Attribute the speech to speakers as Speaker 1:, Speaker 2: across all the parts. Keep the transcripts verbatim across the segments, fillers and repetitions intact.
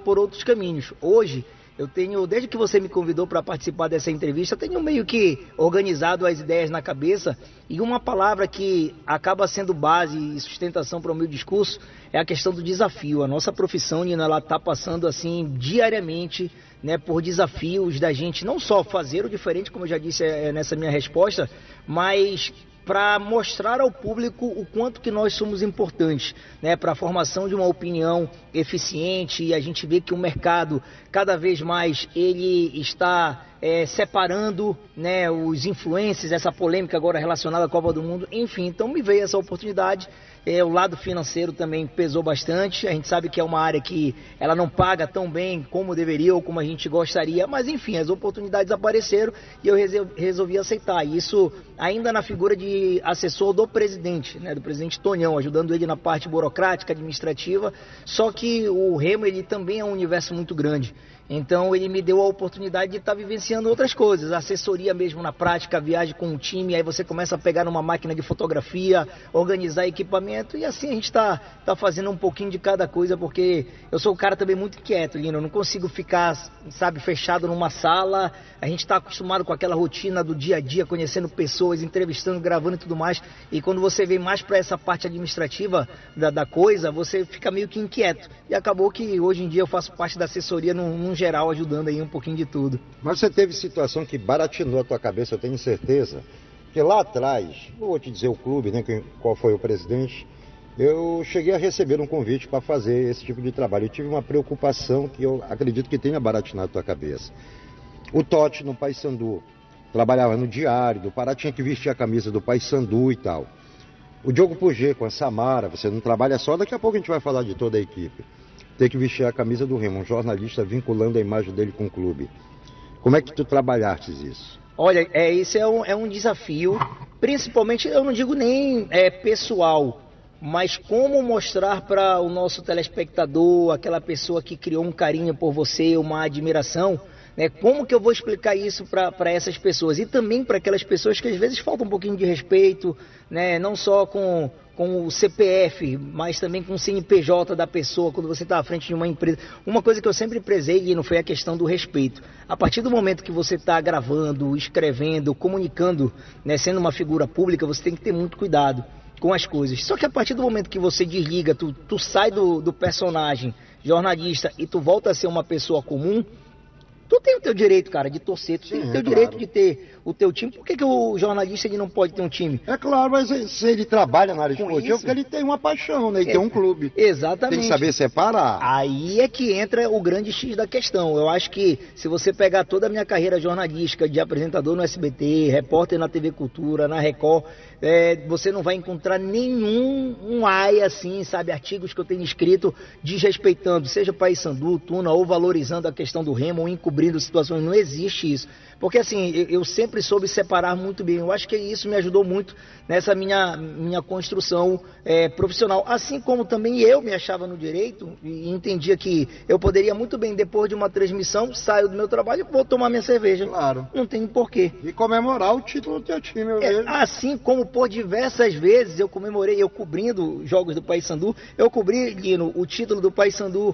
Speaker 1: por outros caminhos. Hoje, eu tenho, desde que você me convidou para participar dessa entrevista, eu tenho meio que organizado as ideias na cabeça, e uma palavra que acaba sendo base e sustentação para o meu discurso é a questão do desafio. A nossa profissão, Nino, ela está passando assim diariamente, né, por desafios da gente não só fazer o diferente, como eu já disse é, nessa minha resposta, mas para mostrar ao público o quanto que nós somos importantes, né, para a formação de uma opinião eficiente. E a gente vê que o mercado, cada vez mais, ele está é, separando, né, os influencers, essa polêmica agora relacionada à Copa do Mundo, enfim, então me veio essa oportunidade. É, o lado financeiro também pesou bastante. A gente sabe que é uma área que ela não paga tão bem como deveria ou como a gente gostaria, mas enfim, as oportunidades apareceram e eu resolvi aceitar. Isso ainda na figura de assessor do presidente, né, do presidente Tonhão, ajudando ele na parte burocrática, administrativa. Só que o Remo, ele também é um universo muito grande. Então ele me deu a oportunidade de estar vivenciando outras coisas, assessoria mesmo na prática, viagem com o time, aí você começa a pegar numa máquina de fotografia, organizar equipamento, e assim a gente está tá fazendo um pouquinho de cada coisa, porque eu sou um cara também muito inquieto, Lino, eu não consigo ficar, sabe, fechado numa sala. A gente está acostumado com aquela rotina do dia a dia, conhecendo pessoas, entrevistando, gravando e tudo mais, e quando você vem mais para essa parte administrativa da, da coisa, você fica meio que inquieto, e acabou que hoje em dia eu faço parte da assessoria num, num geral, ajudando aí um pouquinho de tudo.
Speaker 2: Mas você teve situação que baratinou a tua cabeça, eu tenho certeza, que lá atrás, não vou te dizer o clube, né, qual foi o presidente, eu cheguei a receber um convite para fazer esse tipo de trabalho. Eu tive uma preocupação que eu acredito que tenha baratinado a tua cabeça. O Totti no Paysandu trabalhava no Diário do Pará, tinha que vestir a camisa do Paysandu e tal. O Diogo Puget com a Samara, você não trabalha só, daqui a pouco a gente vai falar de toda a equipe. Tem que vestir a camisa do Remo, um jornalista vinculando a imagem dele com o clube. Como é que tu trabalhaste isso?
Speaker 1: Olha, é, esse é um, é um desafio, principalmente, eu não digo nem é, pessoal, mas como mostrar para o nosso telespectador, aquela pessoa que criou um carinho por você, uma admiração, né, como que eu vou explicar isso para essas pessoas? E também para aquelas pessoas que às vezes faltam um pouquinho de respeito, né, não só com... com o C P F, mas também com o C N P J da pessoa, quando você está à frente de uma empresa. Uma coisa que eu sempre prezei, e não foi a questão do respeito. A partir do momento que você está gravando, escrevendo, comunicando, né, sendo uma figura pública, você tem que ter muito cuidado com as coisas. Só que a partir do momento que você desliga, tu, tu sai do, do personagem jornalista e tu volta a ser uma pessoa comum, tu tem o teu direito, cara, de torcer, tu Sim, tem o teu é direito claro. de ter o teu time. Por que, que o jornalista ele não pode ter um time?
Speaker 2: É claro, mas se ele trabalha na área esportiva, porque ele tem uma paixão, né? Ele é, tem um clube.
Speaker 1: Exatamente.
Speaker 2: Tem que saber separar.
Speaker 1: Aí é que entra o grande X da questão. Eu acho que se você pegar toda a minha carreira jornalística de apresentador no S B T, repórter na T V Cultura, na Record, é, você não vai encontrar nenhum um ai assim, sabe, artigos que eu tenho escrito desrespeitando, seja Paysandu, Tuna, ou valorizando a questão do Remo, ou encobrindo situações. Não existe isso. Porque assim, eu, eu sempre soube separar muito bem. Eu acho que isso me ajudou muito nessa minha, minha construção é, profissional. Assim como também eu me achava no direito e entendia que eu poderia muito bem, depois de uma transmissão, saio do meu trabalho e vou tomar minha cerveja.
Speaker 2: Claro.
Speaker 1: Não tem porquê.
Speaker 2: E comemorar o título do teu time, eu
Speaker 1: é,
Speaker 2: vejo.
Speaker 1: Assim como por diversas vezes eu comemorei, eu cobrindo jogos do Paysandu, eu cobri, Lino, o título do Paysandu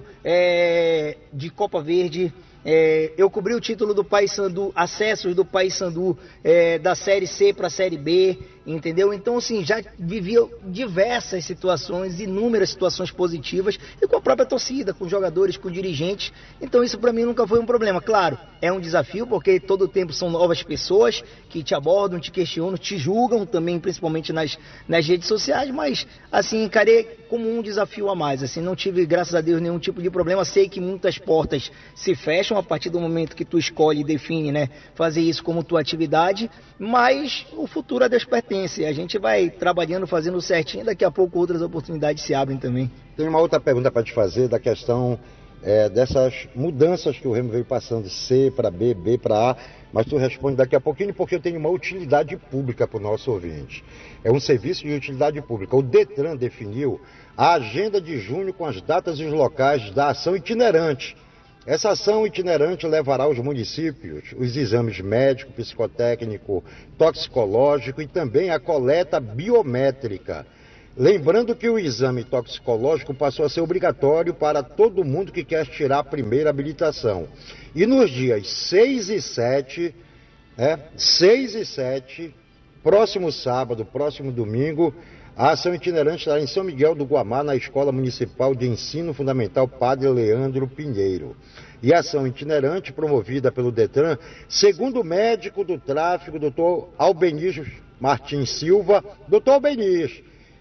Speaker 1: é, de Copa Verde. É, eu cobri o título do Paysandu, acessos do Paysandu é, da Série C para a Série B, entendeu? Então, assim, já vivia diversas situações, inúmeras situações positivas, e com a própria torcida, com jogadores, com dirigentes. Então, isso para mim nunca foi um problema. Claro, é um desafio, porque todo o tempo são novas pessoas que te abordam, te questionam, te julgam também, principalmente nas, nas redes sociais, mas, assim, encarei como um desafio a mais. Assim, não tive, graças a Deus, nenhum tipo de problema. Sei que muitas portas se fecham a partir do momento que tu escolhe e define, né, fazer isso como tua atividade, mas o futuro a Deus pertence. A gente vai trabalhando, fazendo certinho, daqui a pouco outras oportunidades se abrem também.
Speaker 2: Tem uma outra pergunta para te fazer da questão é, dessas mudanças que o Remo veio passando de C para B, B para A, mas tu responde daqui a pouquinho, porque eu tenho uma utilidade pública para o nosso ouvinte. É um serviço de utilidade pública. O Detran definiu a agenda de junho com as datas e os locais da ação itinerante. Essa ação itinerante levará aos municípios os exames médico, psicotécnico, toxicológico e também a coleta biométrica. Lembrando que o exame toxicológico passou a ser obrigatório para todo mundo que quer tirar a primeira habilitação. E nos dias seis e sete, né, seis e sete, próximo sábado, próximo domingo, a ação itinerante estará em São Miguel do Guamá, na Escola Municipal de Ensino Fundamental Padre Leandro Pinheiro. E a ação itinerante, promovida pelo Detran, segundo o médico do tráfego, doutor Albeniz Martins Silva. doutor Albeniz,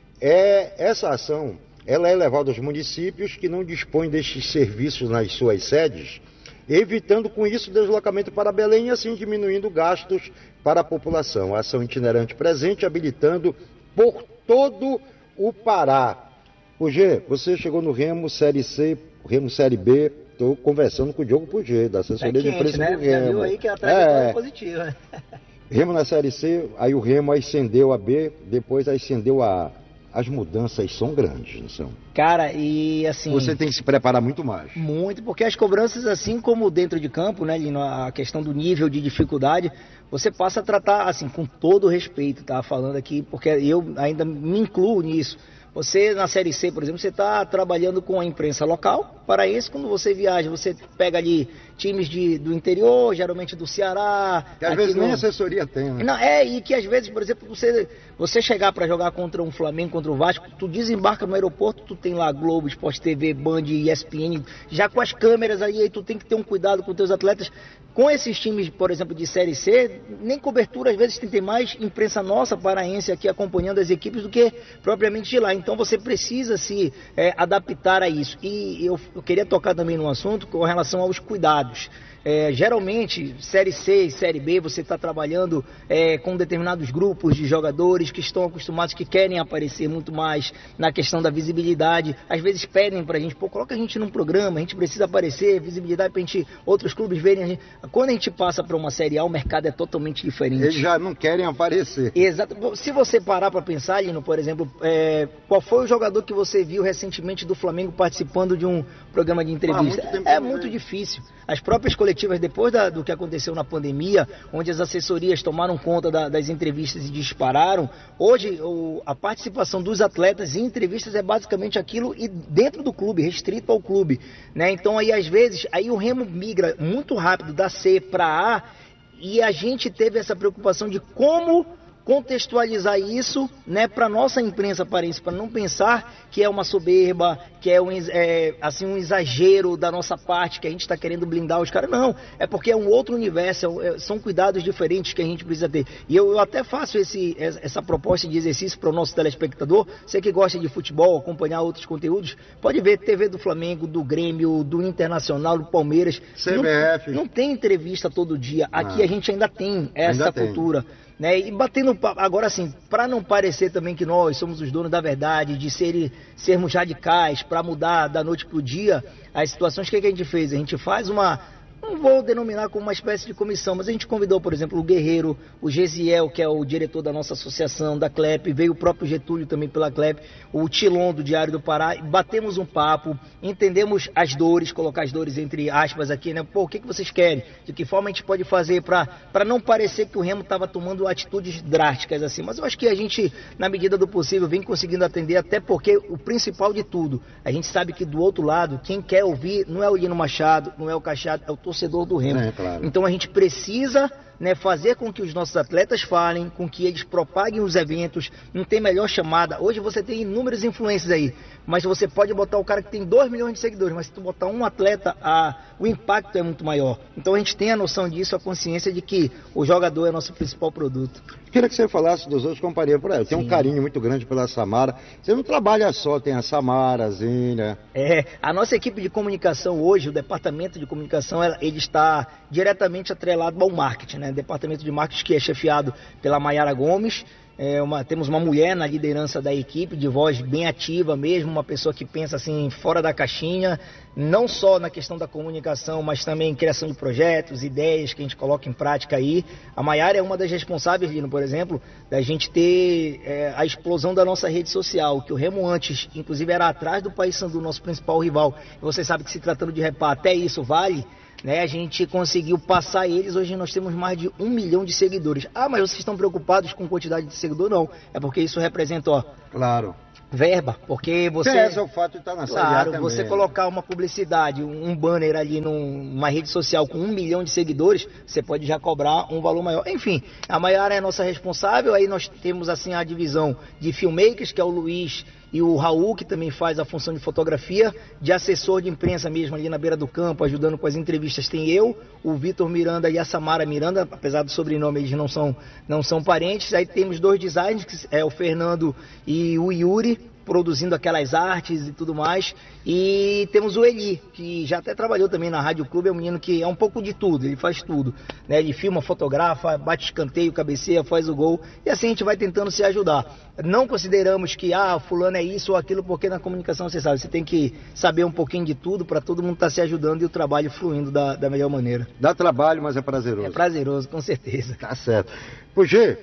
Speaker 2: é, essa ação ela é levada aos municípios que não dispõem destes serviços nas suas sedes, evitando com isso o deslocamento para Belém e assim diminuindo gastos para a população. A ação itinerante presente, habilitando por todo o Pará. Pugê, você chegou no Remo Série C, Remo Série B, estou conversando com o Diogo Pugê, da assessoria é quente, de imprensa, né? do Remo. Já viu aí que a trajetória é positiva. Remo na Série C, aí o Remo ascendeu a B, depois ascendeu a A. As mudanças são grandes, não são?
Speaker 1: Cara, e assim...
Speaker 2: Você tem que se preparar muito mais.
Speaker 1: Muito, porque as cobranças, assim como dentro de campo, né, Lino, a questão do nível de dificuldade, você passa a tratar, assim, com todo respeito, tá? Falando aqui, porque eu ainda me incluo nisso. Você, na Série C, por exemplo, você está trabalhando com a imprensa local. Para isso, quando você viaja, você pega ali times de, do interior, geralmente do Ceará.
Speaker 2: Que às vezes no... nem assessoria tem, né?
Speaker 1: Não, é, e que às vezes, por exemplo, você, você chegar para jogar contra um Flamengo, contra o Vasco, tu desembarca no aeroporto, tu tem lá Globo, Sport T V, Band, E S P N, já com as câmeras aí, aí tu tem que ter um cuidado com os teus atletas. Com esses times, por exemplo, de Série C, nem cobertura, às vezes tem, tem mais imprensa nossa, paraense, aqui acompanhando as equipes do que propriamente de lá. Então você precisa se é, adaptar a isso. E eu, eu queria tocar também num assunto com relação aos cuidados. É, geralmente, Série C e Série B, você está trabalhando é, com determinados grupos de jogadores que estão acostumados, que querem aparecer muito mais na questão da visibilidade. Às vezes pedem para a gente, pô, coloca a gente num programa, a gente precisa aparecer, visibilidade para a gente, outros clubes verem a gente. Quando a gente passa para uma Série A, o mercado é totalmente diferente.
Speaker 2: Eles já não querem aparecer.
Speaker 1: Exato. Se você parar para pensar, Lino, por exemplo, é, qual foi o jogador que você viu recentemente do Flamengo participando de um programa de entrevista? Ah, muito é, é muito difícil. As próprias coletivas, depois da, do que aconteceu na pandemia, onde as assessorias tomaram conta da, das entrevistas e dispararam, hoje o, a participação dos atletas em entrevistas é basicamente aquilo e dentro do clube, restrito ao clube, né? Então aí às vezes, aí o Remo migra muito rápido da C para A e a gente teve essa preocupação de como contextualizar isso, né, para nossa imprensa paraense, para não pensar que é uma soberba, que é um, é, assim, um exagero da nossa parte, que a gente está querendo blindar os caras. Não, é porque é um outro universo, é, são cuidados diferentes que a gente precisa ter. E eu, eu até faço esse, essa proposta de exercício para o nosso telespectador. Você que gosta de futebol, acompanhar outros conteúdos, pode ver T V do Flamengo, do Grêmio, do Internacional, do Palmeiras.
Speaker 2: C B F.
Speaker 1: Não, não tem entrevista todo dia. Aqui ah, a gente ainda tem essa
Speaker 2: ainda
Speaker 1: cultura. Tem. Né? E batendo agora assim, para não parecer também que nós somos os donos da verdade, de ser, sermos radicais, para mudar da noite para o dia as situações, o que, que a gente fez? A gente faz uma, não vou denominar como uma espécie de comissão, mas a gente convidou, por exemplo, o Guerreiro, o Gesiel, que é o diretor da nossa associação, da C L E P, veio o próprio Getúlio também pela C L E P, o Tilon do Diário do Pará, batemos um papo, entendemos as dores, colocar as dores entre aspas aqui, né? Pô, o que, que vocês querem? De que forma a gente pode fazer para não parecer que o Remo estava tomando atitudes drásticas assim, mas eu acho que a gente, na medida do possível, vem conseguindo atender, até porque o principal de tudo, a gente sabe que do outro lado, quem quer ouvir não é o Lino Machado, não é o Cachado, é o torcedor do Remo. É, claro. Então a gente precisa, né, fazer com que os nossos atletas falem, com que eles propaguem os eventos. Não tem melhor chamada. Hoje você tem inúmeras influências aí, mas você pode botar o cara que tem dois milhões de seguidores, mas se tu botar um atleta, a, o impacto é muito maior. Então a gente tem a noção disso, a consciência de que o jogador é nosso principal produto.
Speaker 2: Queria que você falasse dos outros companheiros por aí. Eu tenho um carinho muito grande pela Samara. Você não trabalha só, tem a Samara, a Zínia.
Speaker 1: É, a nossa equipe de comunicação hoje, o departamento de comunicação, ele está diretamente atrelado ao marketing, né? Departamento de marketing que é chefiado pela Mayara Gomes. É uma, temos uma mulher na liderança da equipe, de voz bem ativa mesmo, uma pessoa que pensa assim fora da caixinha, não só na questão da comunicação, mas também em criação de projetos, ideias que a gente coloca em prática aí. A Mayara é uma das responsáveis, Lino, por exemplo, da gente ter é, a explosão da nossa rede social, que o Remo antes, inclusive, era atrás do Paysandu, nosso principal rival. E você sabe que se tratando de Repá, até isso vale. Né, a gente conseguiu passar eles, hoje nós temos mais de um milhão de seguidores. Ah, mas vocês estão preocupados com quantidade de seguidor? Não, é porque isso representa, ó...
Speaker 2: Claro.
Speaker 1: Verba, porque você...
Speaker 2: Pesa o fato de estar na Série A
Speaker 1: Claro,
Speaker 2: também,
Speaker 1: você
Speaker 2: né?
Speaker 1: colocar uma publicidade, um banner ali numa rede social com um milhão de seguidores, você pode já cobrar um valor maior. Enfim, a Maiara é a nossa responsável, aí nós temos assim a divisão de filmmakers, que é o Luiz e o Raul, que também faz a função de fotografia, de assessor de imprensa mesmo ali na beira do campo, ajudando com as entrevistas, tem eu, o Vitor Miranda e a Samara Miranda, apesar do sobrenome eles não são, não são parentes. Aí temos dois designers, que é o Fernando e o Yuri, produzindo aquelas artes e tudo mais, e temos o Eli, que já até trabalhou também na Rádio Clube, é um menino que é um pouco de tudo, ele faz tudo, né? Ele filma, fotografa, bate escanteio, cabeceia, faz o gol, e assim a gente vai tentando se ajudar. Não consideramos que, ah, fulano é isso ou aquilo, porque na comunicação você sabe, você tem que saber um pouquinho de tudo para todo mundo estar tá se ajudando e o trabalho fluindo da, da melhor maneira.
Speaker 2: Dá trabalho, mas é prazeroso.
Speaker 1: É prazeroso, com certeza.
Speaker 2: Tá certo. Puxa,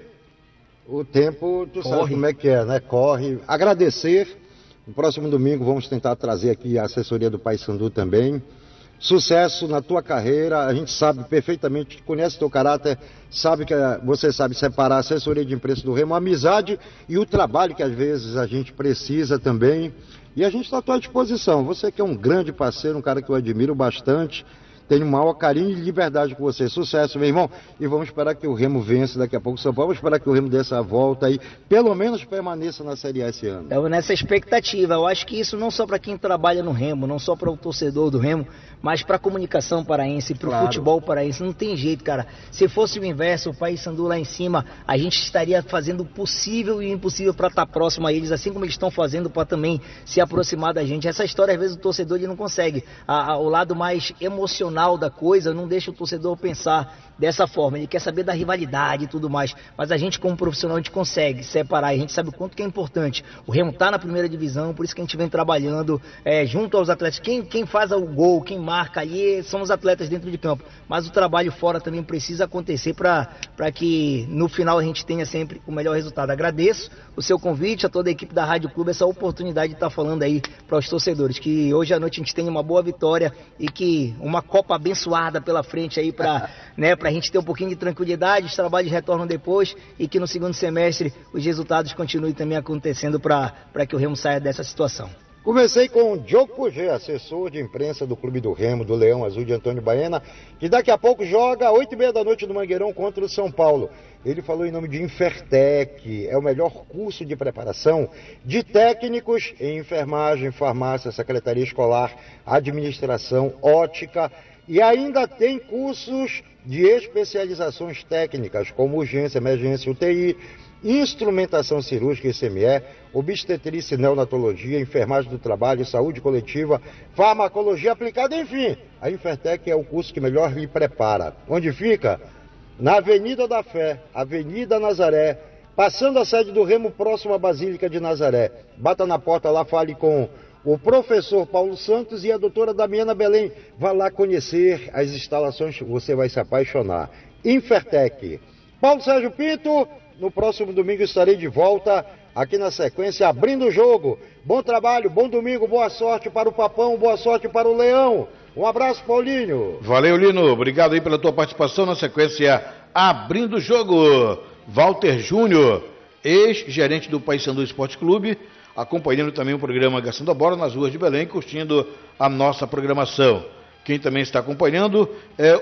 Speaker 2: o tempo, tu
Speaker 1: Corre.
Speaker 2: sabe como é que é, né? Corre. Agradecer. No próximo domingo vamos tentar trazer aqui a assessoria do Paysandu também. Sucesso na tua carreira. A gente sabe perfeitamente, conhece teu caráter, sabe que você sabe separar a assessoria de imprensa do Remo, a amizade e o trabalho que às vezes a gente precisa também. E a gente está à tua disposição. Você que é um grande parceiro, um cara que eu admiro bastante. Tenho o maior carinho e liberdade com você. Sucesso, meu irmão. E vamos esperar que o Remo vença daqui a pouco São Paulo. Vamos esperar que o Remo dê essa volta aí. Pelo menos permaneça na Série A esse ano.
Speaker 1: Estamos nessa expectativa. Eu acho que isso não só para quem trabalha no Remo, não só para o torcedor do Remo, mas para a comunicação paraense, para o
Speaker 2: Claro.
Speaker 1: futebol paraense. Não tem jeito, cara. Se fosse o inverso, o Paysandu lá em cima, a gente estaria fazendo o possível e o impossível para estar próximo a eles, assim como eles estão fazendo para também se aproximar da gente. Essa história, às vezes, o torcedor ele não consegue. A, a, o lado mais emocional da coisa não deixa o torcedor pensar dessa forma. Ele quer saber da rivalidade e tudo mais. Mas a gente, como profissional, a gente consegue separar. A gente sabe o quanto que é importante. O Remo está na primeira divisão, por isso que a gente vem trabalhando é, junto aos atletas. Quem, quem faz o gol, quem marca ali, são os atletas dentro de campo. Mas o trabalho fora também precisa acontecer para que no final a gente tenha sempre o melhor resultado. Agradeço o seu convite, a toda a equipe da Rádio Clube, essa oportunidade de estar falando aí para os torcedores. Que hoje à noite a gente tenha uma boa vitória e que uma Copa abençoada pela frente aí para né, a gente ter um pouquinho de tranquilidade, os trabalhos retornam depois e que no segundo semestre os resultados continuem também acontecendo para que o Remo saia dessa situação.
Speaker 2: Comecei com o Diogo Pugê, assessor de imprensa do Clube do Remo, do Leão Azul de Antônio Baena, que daqui a pouco joga às oito e meia da noite no Mangueirão contra o São Paulo. Ele falou em nome de Infertec, é o melhor curso de preparação de técnicos em enfermagem, farmácia, secretaria escolar, administração, ótica, e ainda tem cursos de especializações técnicas, como urgência, emergência, U T I, instrumentação cirúrgica, I C M E, obstetrícia e neonatologia, enfermagem do trabalho, saúde coletiva, farmacologia aplicada, enfim. A Infertec é o curso que melhor lhe prepara. Onde fica? Na Avenida da Fé, Avenida Nazaré, passando a sede do Remo, próximo à Basílica de Nazaré. Bata na porta lá, fale com o professor Paulo Santos e a doutora Damiana Belém. Vá lá conhecer as instalações, você vai se apaixonar. Infertec. Paulo Sérgio Pinto, no próximo domingo estarei de volta aqui na sequência, abrindo o jogo. Bom trabalho, bom domingo, boa sorte para o Papão, boa sorte para o Leão. Um abraço, Paulinho.
Speaker 3: Valeu, Lino. Obrigado aí pela tua participação na sequência, abrindo o jogo. Walter Júnior, ex-gerente do Paysandu Esporte Clube, acompanhando também o programa Gastando a Bola nas ruas de Belém, curtindo a nossa programação. Quem também está acompanhando é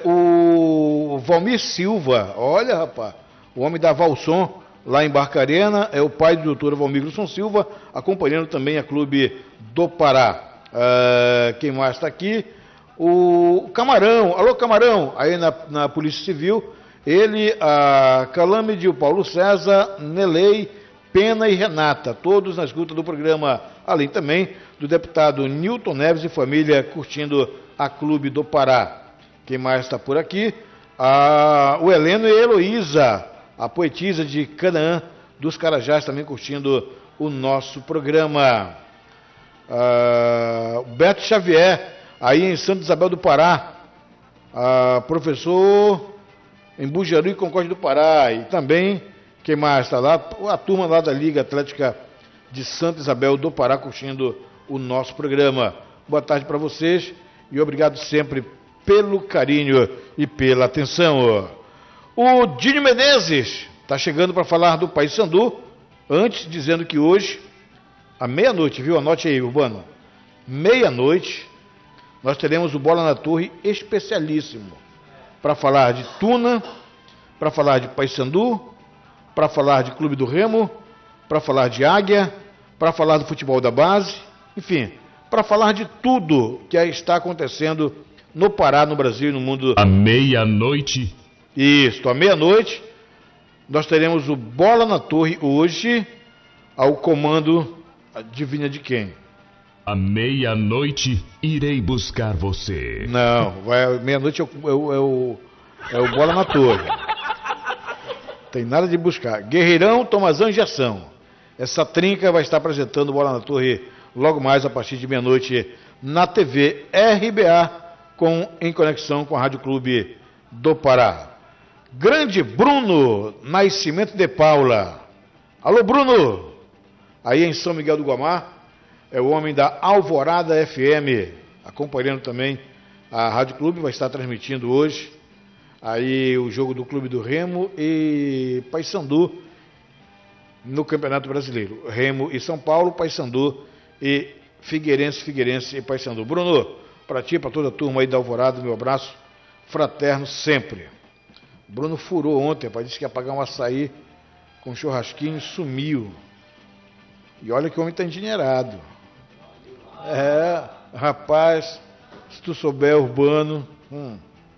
Speaker 3: o Valmir Silva. Olha, rapaz, o homem da Valson, lá em Barcarena, é o pai do doutor Valmir Wilson Silva, acompanhando também a Clube do Pará. Uh, quem mais está aqui? O Camarão. Alô, Camarão, aí na, na Polícia Civil. Ele, a Calâmide, o Paulo César, Nelei, Pena e Renata, todos na escuta do programa, além também do deputado Nilton Neves e família curtindo a Clube do Pará. Quem mais está por aqui? Ah, o Heleno e a Heloísa, a poetisa de Canaã dos Carajás, também curtindo o nosso programa. Ah, o Beto Xavier, aí em Santa Isabel do Pará, ah, professor em Bujaru e Concórdia do Pará, e também, quem mais está lá? A turma lá da Liga Atlética de Santa Isabel do Pará, curtindo o nosso programa. Boa tarde para vocês e obrigado sempre pelo carinho e pela atenção. O Dinho Menezes está chegando para falar do Paysandu, antes dizendo que hoje à meia-noite, viu? Anote aí, Urbano. Meia-noite, nós teremos o Bola na Torre especialíssimo para falar de Tuna, para falar de Paysandu, para falar de Clube do Remo, para falar de Águia, para falar do futebol da base, enfim, para falar de tudo que está acontecendo no Pará, no Brasil e no mundo.
Speaker 4: À meia-noite.
Speaker 3: Isso, à meia-noite, nós teremos o Bola na Torre hoje, ao comando, adivinha de quem?
Speaker 4: À meia-noite, irei buscar você.
Speaker 3: Não, vai, meia-noite é o, é, o, é, o, é o Bola na Torre. Tem nada de buscar. Guerreirão, Tomazão e Gerson. Essa trinca vai estar apresentando Bola na Torre logo mais a partir de meia-noite na T V R B A, com, em conexão com a Rádio Clube do Pará. Grande Bruno Nascimento de Paula. Alô, Bruno! Aí em São Miguel do Guamá, é o homem da Alvorada F M, acompanhando também a Rádio Clube, vai estar transmitindo hoje aí o jogo do Clube do Remo e Paysandu no Campeonato Brasileiro. Remo e São Paulo, Paysandu e Figueirense, Figueirense e Paysandu. Bruno, para ti, para toda a turma aí da Alvorada, meu abraço fraterno sempre. Bruno furou ontem, rapaz, disse que ia pagar um açaí com churrasquinho e sumiu. E olha que o homem está endinheirado. É, rapaz, se tu souber, Urbano. Hum.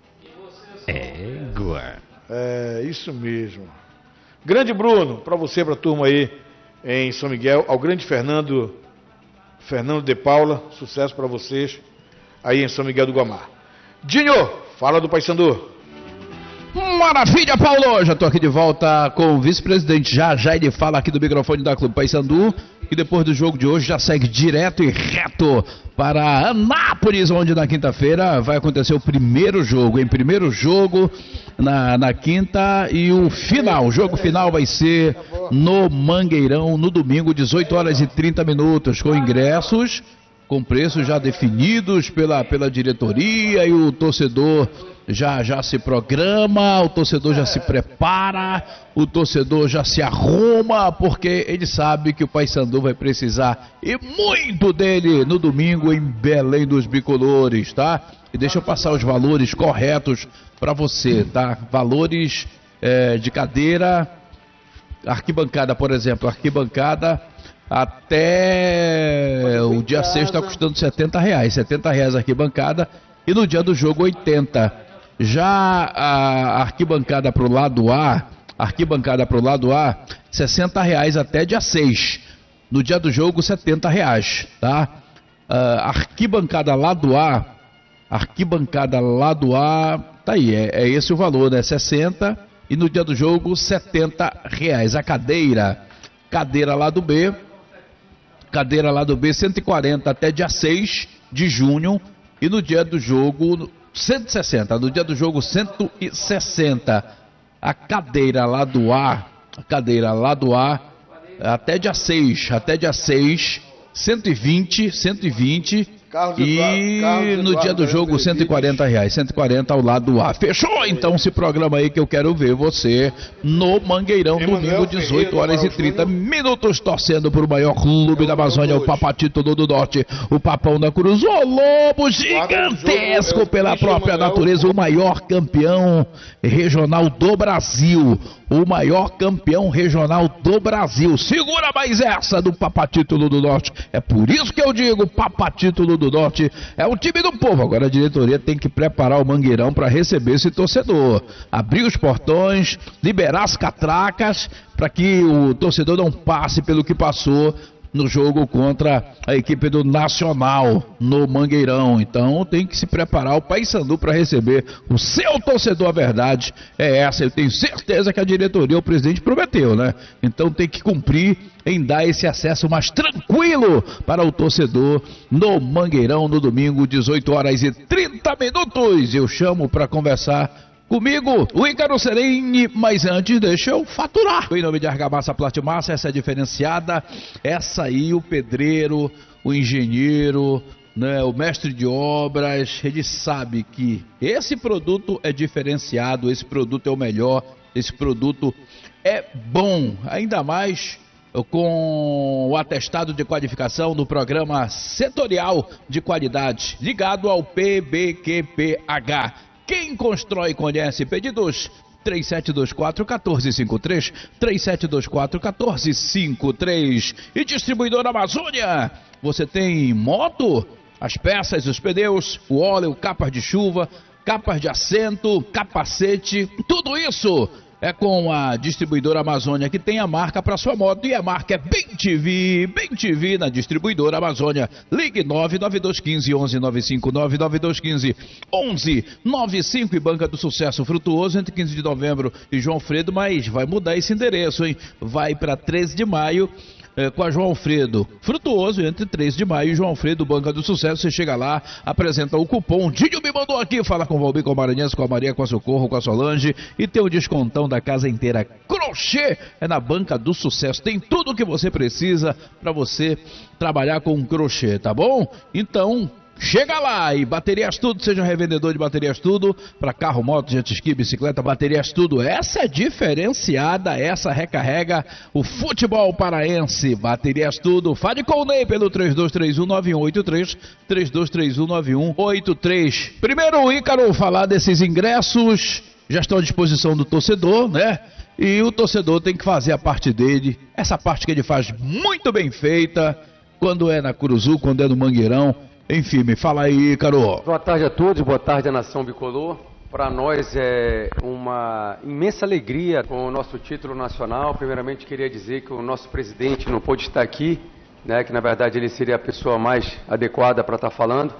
Speaker 4: Égua.
Speaker 3: É, isso mesmo. Grande Bruno, para você, para a turma aí em São Miguel, ao grande Fernando, Fernando de Paula, sucesso para vocês aí em São Miguel do Guamá. Dinho, fala do Paysandu.
Speaker 5: Maravilha, Paulo! Já estou aqui de volta com o vice-presidente. Já já ele fala aqui do microfone da Clube Paysandu. E depois do jogo de hoje já segue direto e reto para Anápolis, onde na quinta-feira vai acontecer o primeiro jogo. Em primeiro jogo na, na quinta, e o final, o jogo final vai ser no Mangueirão, no domingo, dezoito horas e trinta minutos, com ingressos, com preços já definidos pela, pela diretoria, e o torcedor já, já se programa, o torcedor já se prepara, o torcedor já se arruma, porque ele sabe que o Paysandu vai precisar, e muito dele, no domingo em Belém dos Bicolores, tá? E deixa eu passar os valores corretos para você, tá? Valores é, de cadeira, arquibancada, por exemplo, arquibancada até o dia seis está custando setenta reais, setenta reais a arquibancada, e no dia do jogo oitenta. Já a arquibancada para o lado A, arquibancada para o lado A, sessenta reais até dia seis. No dia do jogo, setenta reais, tá? Uh, arquibancada lado A, arquibancada lado A, tá aí, é, é esse o valor, né? sessenta, e no dia do jogo, setenta reais. A cadeira, cadeira lado B, cadeira lado B, cento e quarenta até dia seis de junho, e no dia do jogo, cento e sessenta, no dia do jogo cento e sessenta. A cadeira lá do A, a cadeira lá do A, até dia seis, até dia seis, cento e vinte, cento e vinte. Carlos e Eduardo, Carlos no dia do jogo cento e quarenta reais, cento e quarenta ao lado A. Fechou? Então se programa aí que eu quero ver você no Mangueirão, domingo, dezoito horas e trinta minutos, torcendo para o maior clube da Amazônia, o Papatítulo do Norte, o Papão da Cruz, o Lobo gigantesco pela própria natureza, o maior campeão regional do Brasil, o maior campeão regional do Brasil. Segura mais essa do Papatítulo do Norte. É por isso que eu digo, Papatítulo do Norte é o time do povo. Agora a diretoria tem que preparar o Mangueirão para receber esse torcedor, abrir os portões, liberar as catracas, para que o torcedor não passe pelo que passou no jogo contra a equipe do Nacional no Mangueirão. Então tem que se preparar o Paysandu para receber o seu torcedor. A verdade é essa, eu tenho certeza que a diretoria, o presidente prometeu, né? Então tem que cumprir em dar esse acesso mais tranquilo para o torcedor no Mangueirão no domingo, dezoito horas e trinta minutos. Eu chamo para conversar comigo o Ícaro Serene, mas antes deixa eu faturar. Em nome de Argamassa Plastimassa, essa é diferenciada, essa aí o pedreiro, o engenheiro, né, o mestre de obras, ele sabe que esse produto é diferenciado, esse produto é o melhor, esse produto é bom, ainda mais com o atestado de qualificação do programa setorial de qualidade, ligado ao P B Q P H. Quem constrói conhece. Pedidos três sete dois quatro, um quatro cinco três, três sete dois quatro, um quatro cinco três. E Distribuidora Amazônia, você tem moto, as peças, os pneus, o óleo, capas de chuva, capas de assento, capacete, tudo isso é com a Distribuidora Amazônia, que tem a marca para sua moto, e a marca é Bem T V, Bem T V na Distribuidora Amazônia. Ligue nove nove dois um cinco, um um nove cinco, nove nove dois um cinco, um um nove cinco. E Banca do Sucesso Frutuoso, entre quinze de novembro e João Alfredo, mas vai mudar esse endereço, hein? Vai para treze de maio. É, com a João Alfredo Frutuoso, entre treze de maio e João Alfredo, Banca do Sucesso. Você chega lá, apresenta o cupom. Dinho me mandou aqui, fala com o Valmir, com a Maranhense, com a Maria, com a Socorro, com a Solange, e tem o descontão da casa inteira. Crochê é na Banca do Sucesso, tem tudo o que você precisa para você trabalhar com crochê, tá bom? Então chega lá. E Baterias Tudo, seja revendedor de Baterias Tudo para carro, moto, jet ski, bicicleta. Baterias Tudo, essa é diferenciada, essa recarrega o futebol paraense. Baterias Tudo, fale com o Ney pelo três dois três um nove um oito três, três dois três um nove um oito três. Primeiro, Ícaro, falar desses ingressos, já estão à disposição do torcedor, né? E o torcedor tem que fazer a parte dele, essa parte que ele faz muito bem feita, quando é na Curuzu, quando é no Mangueirão. Enfim, me fala aí, Ícaro.
Speaker 6: Boa tarde a todos, boa tarde à Nação Bicolor. Para nós é uma imensa alegria com o nosso título nacional. Primeiramente, queria dizer que o nosso presidente não pôde estar aqui, né, que na verdade ele seria a pessoa mais adequada para estar falando,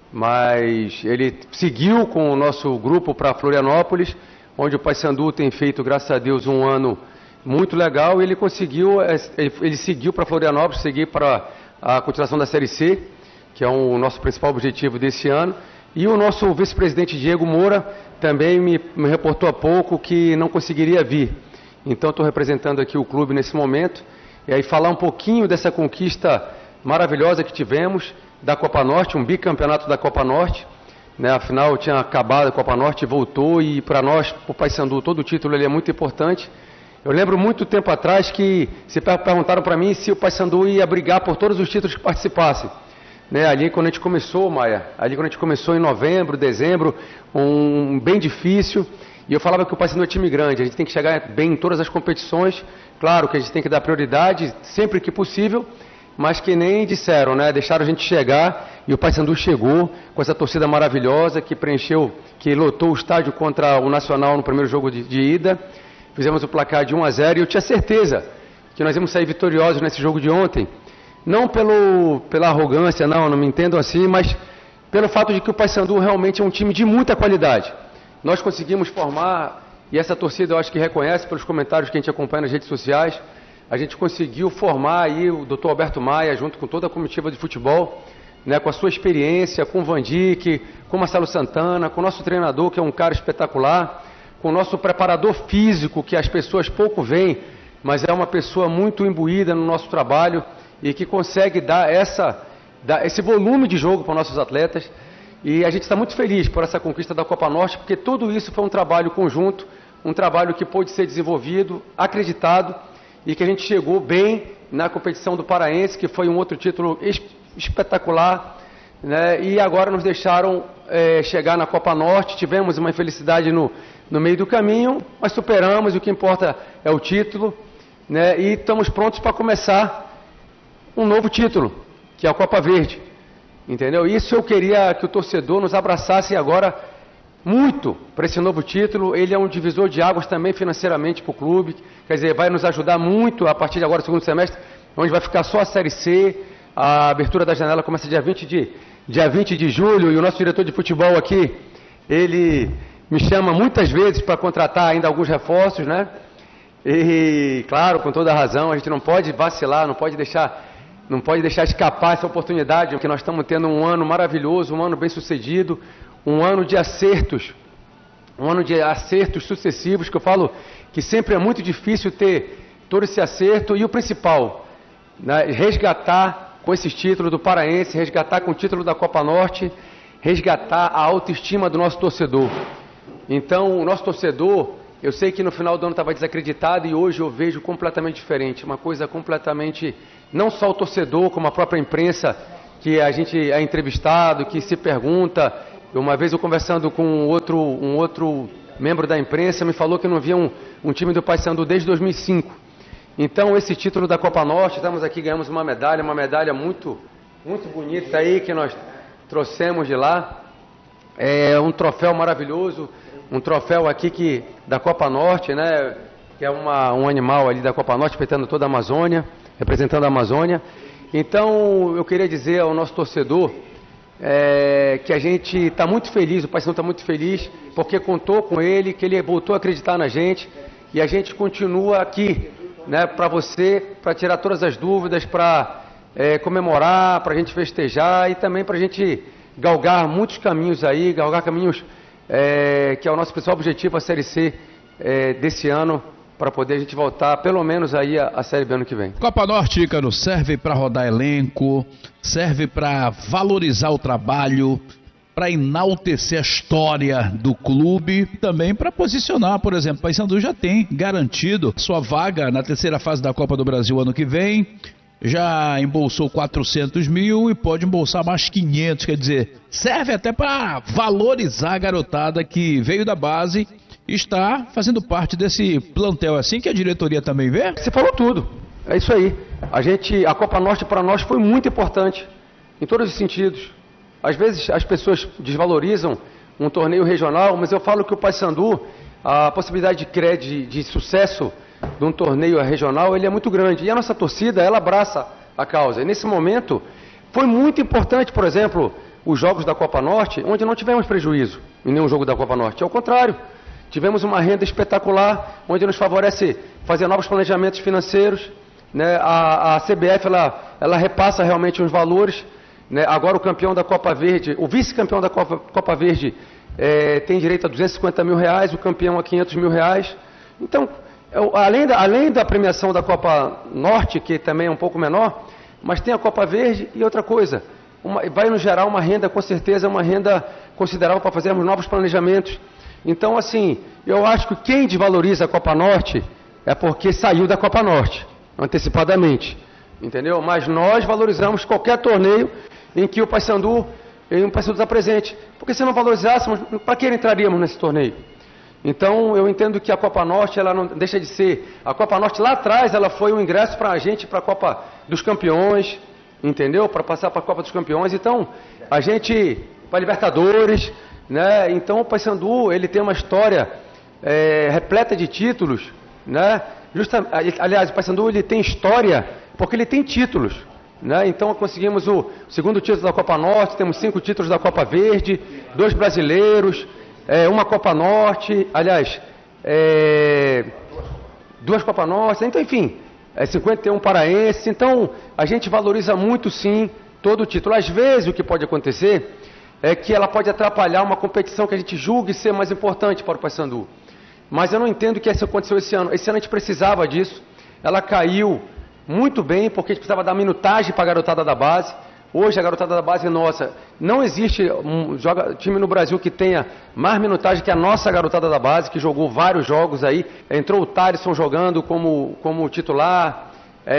Speaker 6: mas ele seguiu com o nosso grupo para Florianópolis, onde o Paysandu tem feito, graças a Deus, um ano muito legal, e ele conseguiu, ele, ele seguiu para Florianópolis, seguir para a continuação da Série C, que é o nosso principal objetivo desse ano. E o nosso vice-presidente Diego Moura também me, me reportou há pouco que não conseguiria vir. Então estou representando aqui o clube nesse momento, e aí falar um pouquinho dessa conquista maravilhosa que tivemos da Copa Norte, um bicampeonato da Copa Norte, né? Afinal tinha acabado a Copa Norte e voltou, e para nós, para o Paysandu, todo o título ele é muito importante. Eu lembro muito tempo atrás que se perguntaram para mim se o Paysandu ia brigar por todos os títulos que participasse. Né, ali quando a gente começou, Maia, ali quando a gente começou em novembro, dezembro, um bem difícil, e eu falava que o Paysandu é time grande, a gente tem que chegar bem em todas as competições, claro que a gente tem que dar prioridade sempre que possível, mas que nem disseram, né, deixaram a gente chegar, e o Paysandu chegou com essa torcida maravilhosa que preencheu, que lotou o estádio contra o Nacional no primeiro jogo de, de ida, fizemos o placar de um a zero, e eu tinha certeza que nós íamos sair vitoriosos nesse jogo de ontem. Não pelo, pela arrogância, não, não me entendam assim, mas pelo fato de que o Paysandu realmente é um time de muita qualidade. Nós conseguimos formar, e essa torcida eu acho que reconhece pelos comentários que a gente acompanha nas redes sociais, a gente conseguiu formar aí o doutor Alberto Maia, junto com toda a comitiva de futebol, né, com a sua experiência, com o Vandique, com o Marcelo Santana, com o nosso treinador, que é um cara espetacular, com o nosso preparador físico, que as pessoas pouco veem, mas é uma pessoa muito imbuída no nosso trabalho, e que consegue dar, essa, dar esse volume de jogo para os nossos atletas. E a gente está muito feliz por essa conquista da Copa Norte, porque tudo isso foi um trabalho conjunto, um trabalho que pôde ser desenvolvido, acreditado, e que a gente chegou bem na competição do Paraense, que foi um outro título es espetacular, né? E agora nos deixaram é, chegar na Copa Norte. Tivemos uma infelicidade no, no meio do caminho, mas superamos, e o que importa é o título, né? E estamos prontos para começar um novo título, que é a Copa Verde, entendeu? Isso eu queria que o torcedor nos abraçasse agora muito para esse novo título. Ele é um divisor de águas também financeiramente para o clube, quer dizer, vai nos ajudar muito a partir de agora, segundo semestre, onde vai ficar só a Série C. A abertura da janela começa dia vinte de, dia vinte de julho, e o nosso diretor de futebol aqui, ele me chama muitas vezes para contratar ainda alguns reforços, né? E, claro, com toda a razão, a gente não pode vacilar, não pode deixar... Não pode deixar escapar essa oportunidade, porque nós estamos tendo um ano maravilhoso, um ano bem sucedido, um ano de acertos, um ano de acertos sucessivos, que eu falo que sempre é muito difícil ter todo esse acerto, e o principal, né, resgatar com esses títulos do Paraense, resgatar com o título da Copa Norte, resgatar a autoestima do nosso torcedor. Então, o nosso torcedor, Eu sei que no final do ano estava desacreditado e hoje eu vejo completamente diferente, uma coisa completamente, não só o torcedor, como a própria imprensa, que a gente é entrevistado, que se pergunta. Uma vez eu conversando com um outro, um outro membro da imprensa, me falou que não via um, um time do Paysandu desde dois mil e cinco. Então esse título da Copa Norte, estamos aqui, ganhamos uma medalha, uma medalha muito, muito bonita aí que nós trouxemos de lá. É um troféu maravilhoso. Um troféu aqui que, da Copa Norte, né, que é uma, um animal ali da Copa Norte, representando toda a Amazônia, representando a Amazônia. Então, eu queria dizer ao nosso torcedor é, que a gente está muito feliz, o Paysandu está muito feliz, porque contou com ele, que ele voltou a acreditar na gente, e a gente continua aqui, né, para você, para tirar todas as dúvidas, para é, comemorar, para a gente festejar e também para a gente galgar muitos caminhos aí, galgar caminhos... É, que é o nosso principal objetivo, a Série C é, desse ano, para poder a gente voltar pelo menos aí a, a Série B ano que vem.
Speaker 5: Copa Norte, Ícaro, serve para rodar elenco, serve para valorizar o trabalho, para enaltecer a história do clube, também para posicionar, por exemplo, o Paysandu já tem garantido sua vaga na terceira fase da Copa do Brasil ano que vem, já embolsou quatrocentos mil e pode embolsar mais quinhentos, quer dizer, serve até para valorizar a garotada que veio da base e está fazendo parte desse plantel, assim que a diretoria também vê?
Speaker 6: Você falou tudo, é isso aí. A gente, a Copa Norte para nós foi muito importante, em todos os sentidos. Às vezes as pessoas desvalorizam um torneio regional, mas eu falo que o Paysandu, a possibilidade de crédito, de sucesso de um torneio regional, ele é muito grande. E a nossa torcida, ela abraça a causa. E nesse momento, foi muito importante, por exemplo, os jogos da Copa Norte, onde não tivemos prejuízo em nenhum jogo da Copa Norte. Ao contrário, tivemos uma renda espetacular, onde nos favorece fazer novos planejamentos financeiros. Né? A, a C B F, ela, ela repassa realmente os valores. Né? Agora o campeão da Copa Verde, o vice-campeão da Copa, Copa Verde é, tem direito a duzentos e cinquenta mil reais, o campeão a quinhentos mil reais. Então, eu, além, da, além da premiação da Copa Norte, que também é um pouco menor, mas tem a Copa Verde e outra coisa, uma, vai nos gerar uma renda, com certeza, uma renda considerável para fazermos novos planejamentos. Então, assim, eu acho que quem desvaloriza a Copa Norte é porque saiu da Copa Norte, antecipadamente, entendeu? Mas nós valorizamos qualquer torneio em que o Paysandu, em o Paysandu está presente, porque se não valorizássemos, para que entraríamos nesse torneio? Então, eu entendo que a Copa Norte, ela não deixa de ser... A Copa Norte, lá atrás, ela foi um ingresso para a gente, para a Copa dos Campeões, entendeu? Para passar para a Copa dos Campeões. Então, a gente... Para Libertadores, né? Então, o Paysandu, ele tem uma história é, repleta de títulos, né? Justa, aliás, o Paysandu, ele tem história porque ele tem títulos, né? Então, conseguimos o segundo título da Copa Norte, temos cinco títulos da Copa Verde, dois brasileiros... É, uma Copa Norte, aliás, é, duas Copa Norte, então, enfim, é cinquenta e um paraense. Então, a gente valoriza muito, sim, todo o título. Às vezes, o que pode acontecer é que ela pode atrapalhar uma competição que a gente julgue ser mais importante para o Paysandu. Mas eu não entendo que isso aconteceu esse ano. Esse ano a gente precisava disso. Ela caiu muito bem, porque a gente precisava dar minutagem para a garotada da base. Hoje a garotada da base nossa, não existe um joga, time no Brasil que tenha mais minutagem que a nossa garotada da base, que jogou vários jogos aí. Entrou o Thaleson jogando como, como titular,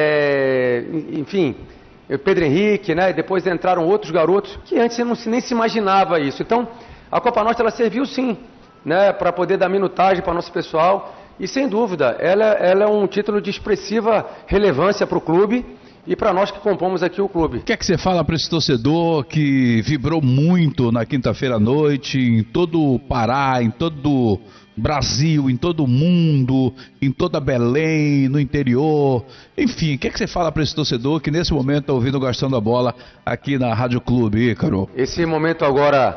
Speaker 6: é, enfim, o Pedro Henrique, né? Depois entraram outros garotos que antes não se, nem se imaginava isso. Então, a Copa Norte ela serviu sim, né? Para poder dar minutagem para o nosso pessoal. E sem dúvida, ela, ela é um título de expressiva relevância para o clube. E para nós que compomos aqui o clube.
Speaker 5: O que é que você fala para esse torcedor que vibrou muito na quinta-feira à noite, em todo o Pará, em todo o Brasil, em todo o mundo, em toda Belém, no interior, enfim, o que é que você fala para esse torcedor que nesse momento está ouvindo o Gastando a Bola aqui na Rádio Clube, Ícaro?
Speaker 6: Esse momento agora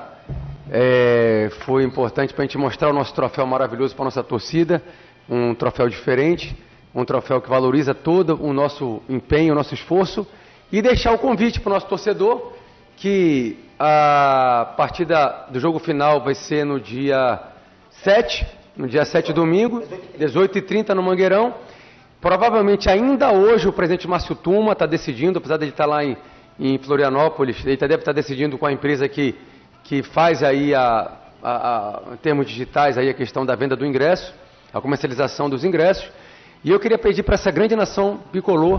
Speaker 6: é, foi importante para a gente mostrar o nosso troféu maravilhoso para a nossa torcida, um troféu diferente. Um troféu que valoriza todo o nosso empenho, o nosso esforço, e deixar o convite para o nosso torcedor, que a partida do jogo final vai ser no dia sete, no dia sete domingo, dezoito e trinta no Mangueirão. Provavelmente ainda hoje o presidente Márcio Tuma está decidindo, apesar de ele estar lá em, em Florianópolis, ele deve estar decidindo com a empresa que, que faz aí, a, a, a, em termos digitais, aí a questão da venda do ingresso. a comercialização dos ingressos. E eu queria pedir para essa grande nação bicolor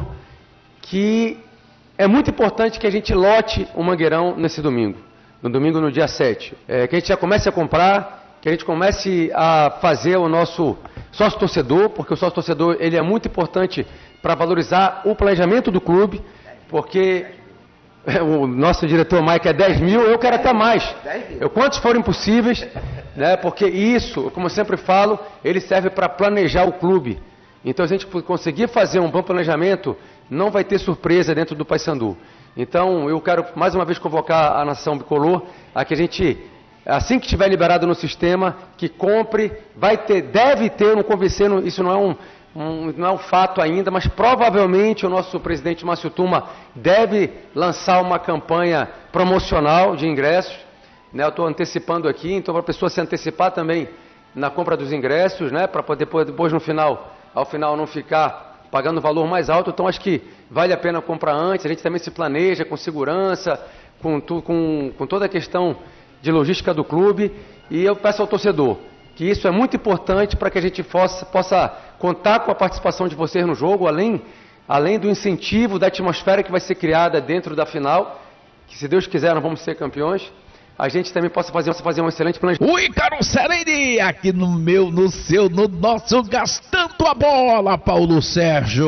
Speaker 6: que é muito importante que a gente lote o Mangueirão nesse domingo, no domingo no dia sete. É, que a gente já comece a comprar, que a gente comece a fazer o nosso sócio-torcedor, porque o sócio-torcedor ele é muito importante para valorizar o planejamento do clube, porque o nosso diretor Mike é dez mil, eu quero até mais. Eu, quantos forem possíveis, né, porque isso, como eu sempre falo, ele serve para planejar o clube. Então, se a gente conseguir fazer um bom planejamento, não vai ter surpresa dentro do Paysandu. Então, eu quero mais uma vez convocar a nação bicolor a que a gente, assim que estiver liberado no sistema, que compre, vai ter, deve ter, não convencendo, isso não é um, um, não é um fato ainda, mas provavelmente o nosso presidente Márcio Tuma deve lançar uma campanha promocional de ingressos, né? Eu estou antecipando aqui, então para a pessoa se antecipar também na compra dos ingressos, né? Para poder depois, depois no final, ao final não ficar pagando o valor mais alto. Então acho que vale a pena comprar antes, a gente também se planeja com segurança, com, tu, com, com toda a questão de logística do clube, e eu peço ao torcedor que isso é muito importante para que a gente possa, possa contar com a participação de vocês no jogo, além, além do incentivo, da atmosfera que vai ser criada dentro da final, que se Deus quiser nós vamos ser campeões, a gente também possa fazer, fazer um excelente planejamento.
Speaker 5: O Ícaro Sereni, aqui no meu, no seu, no nosso Gastando a Bola, Paulo Sérgio.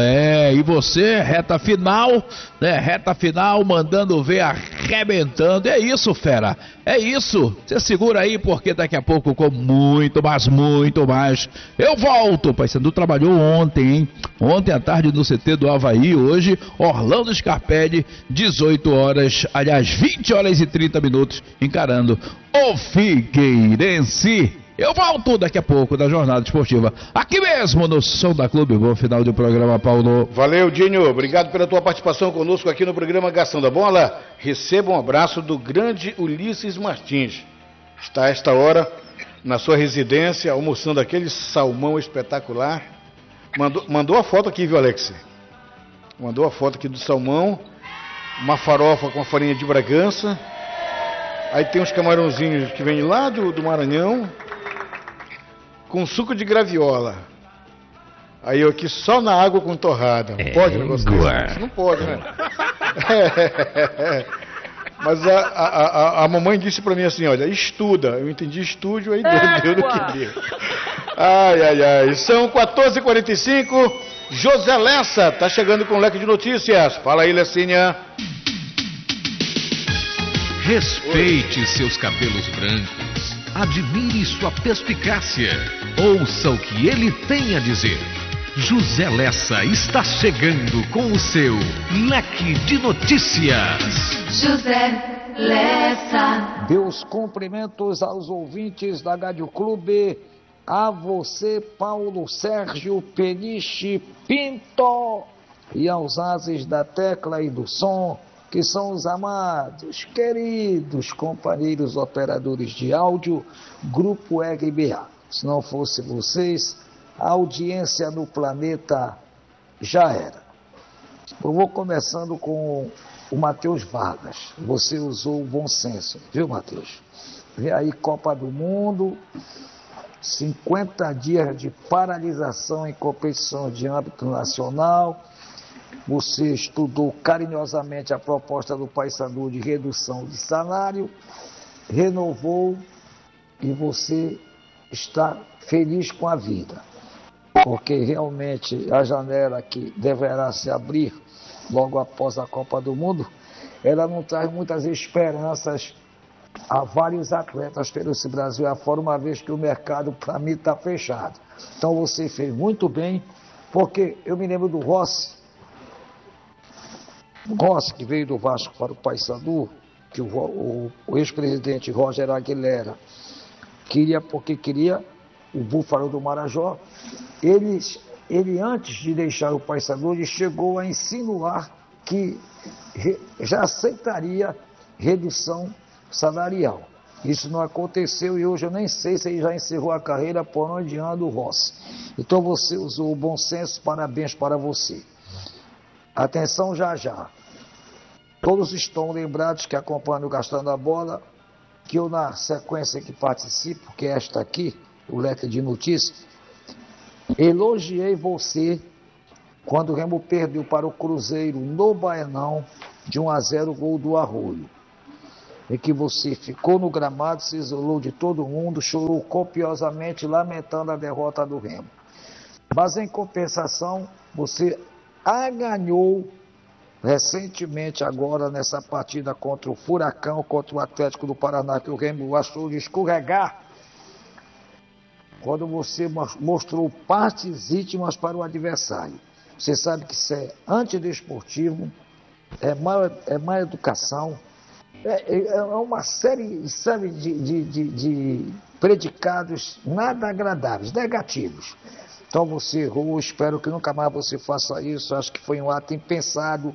Speaker 5: É, e você, reta final, né, reta final, mandando ver, arrebentando. É isso, fera, é isso. Você segura aí, porque daqui a pouco, com muito mais, muito mais, eu volto. O Paysandu trabalhou ontem, hein? Ontem à tarde no C T do Avaí, hoje, Orlando Scarpelli, dezoito horas, aliás, vinte horas e trinta minutos, encarando o Figueirense. Eu volto daqui a pouco da jornada esportiva, aqui mesmo no Som da Clube. Bom final do programa, Paulo.
Speaker 3: Valeu, Dinho, obrigado pela tua participação conosco aqui no programa Gastando a Bola. Receba um abraço do grande Ulisses Martins. Está a esta hora na sua residência, almoçando aquele salmão espetacular. Mandou, mandou a foto aqui, viu, Alex? Mandou a foto aqui do salmão, uma farofa com a farinha de Bragança. Aí tem uns camarãozinhos que vêm lá do, do Maranhão, com suco de graviola. Aí eu aqui só na água com torrada. Não pode um negócio desse? Não pode, né? É. Mas a, a, a, a mamãe disse pra mim assim, olha, estuda. Eu entendi estúdio, aí deu, deu no que deu. Ai, ai, ai. São quatorze e quarenta e cinco. José Lessa tá chegando com um leque de notícias. Fala aí, Lessinha.
Speaker 7: Respeite seus cabelos brancos. Admire sua perspicácia. Ouça o que ele tem a dizer. José Lessa está chegando com o seu leque de notícias.
Speaker 8: José Lessa.
Speaker 9: Meus cumprimentos aos ouvintes da Rádio Clube. A você, Paulo Sérgio Peniche Pinto. E aos ases da tecla e do som, que são os amados, queridos companheiros operadores de áudio, Grupo R B A. Se não fosse vocês, a audiência no planeta já era. Eu vou começando com o Matheus Vargas. Você usou o bom senso, viu, Matheus? Vem aí Copa do Mundo, cinquenta dias de paralisação em competição de âmbito nacional. Você estudou carinhosamente a proposta do Paysandu de redução de salário, renovou e você está feliz com a vida, porque realmente a janela que deverá se abrir logo após a Copa do Mundo, ela não traz muitas esperanças a vários atletas pelo esse Brasil afora, uma vez que o mercado para mim está fechado. Então você fez muito bem, porque eu me lembro do Rossi, Rossi, que veio do Vasco para o Paysandu, que o, o, o ex-presidente Roger Aguilera queria, porque queria o Búfalo do Marajó. Ele, ele antes de deixar o Paysandu, ele chegou a insinuar que re, já aceitaria redução salarial. Isso não aconteceu e hoje eu nem sei se ele já encerrou a carreira por onde anda o Rossi. Então você usou o bom senso, parabéns para você. Atenção já já. Todos estão lembrados que acompanham o Gastando a Bola, que eu na sequência que participo, que é esta aqui, o leque de notícias, Elogiei você quando o Remo perdeu para o Cruzeiro no Baianão de um a zero, gol do Arroio. Em que você ficou no gramado, se isolou de todo mundo, chorou copiosamente, lamentando a derrota do Remo. Mas em compensação, você aganhou recentemente agora nessa partida contra o Furacão, contra o Atlético do Paraná, que o Remo achou de escorregar, quando você mostrou partes íntimas para o adversário. Você sabe que isso é antidesportivo, é má, é má educação, é, é uma série, série de, de, de, de predicados nada agradáveis, negativos. Então você errou, espero que nunca mais você faça isso, acho que foi um ato impensado,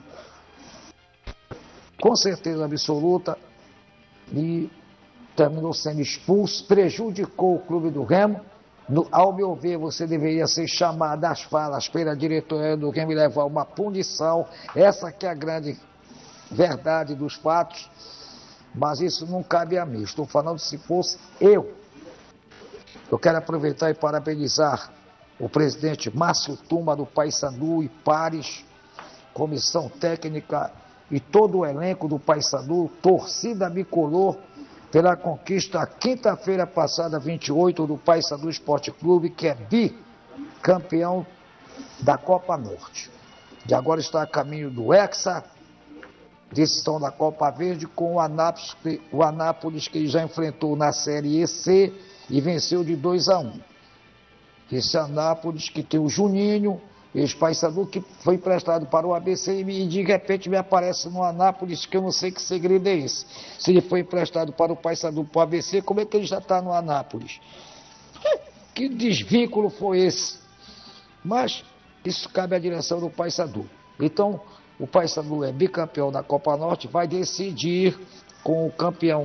Speaker 9: com certeza absoluta, e terminou sendo expulso, prejudicou o clube do Remo. No, ao meu ver, você deveria ser chamado às falas pela diretoria do Remo e levar uma punição, essa que é a grande verdade dos fatos, mas isso não cabe a mim, estou falando se fosse eu. Eu quero aproveitar e parabenizar o presidente Márcio Tuma do Paysandu e pares, comissão técnica e todo o elenco do Paysandu, torcida bicolor, pela conquista quinta-feira passada, vinte e oito, do Paysandu Esporte Clube, que é bicampeão da Copa Norte. De agora está a caminho do Hexa, decisão da Copa Verde, com o Anápolis, o Anápolis que já enfrentou na Série E C e venceu de dois a um. Esse Anápolis que tem o Juninho, ex-Paysandu, que foi emprestado para o A B C e de repente me aparece no Anápolis, que eu não sei que segredo é esse. Se ele foi emprestado para o Paysandu, para o A B C, como é que ele já está no Anápolis? Que desvínculo foi esse? Mas isso cabe à direção do Paysandu. Então, o Paysandu é bicampeão da Copa Norte, vai decidir com o campeão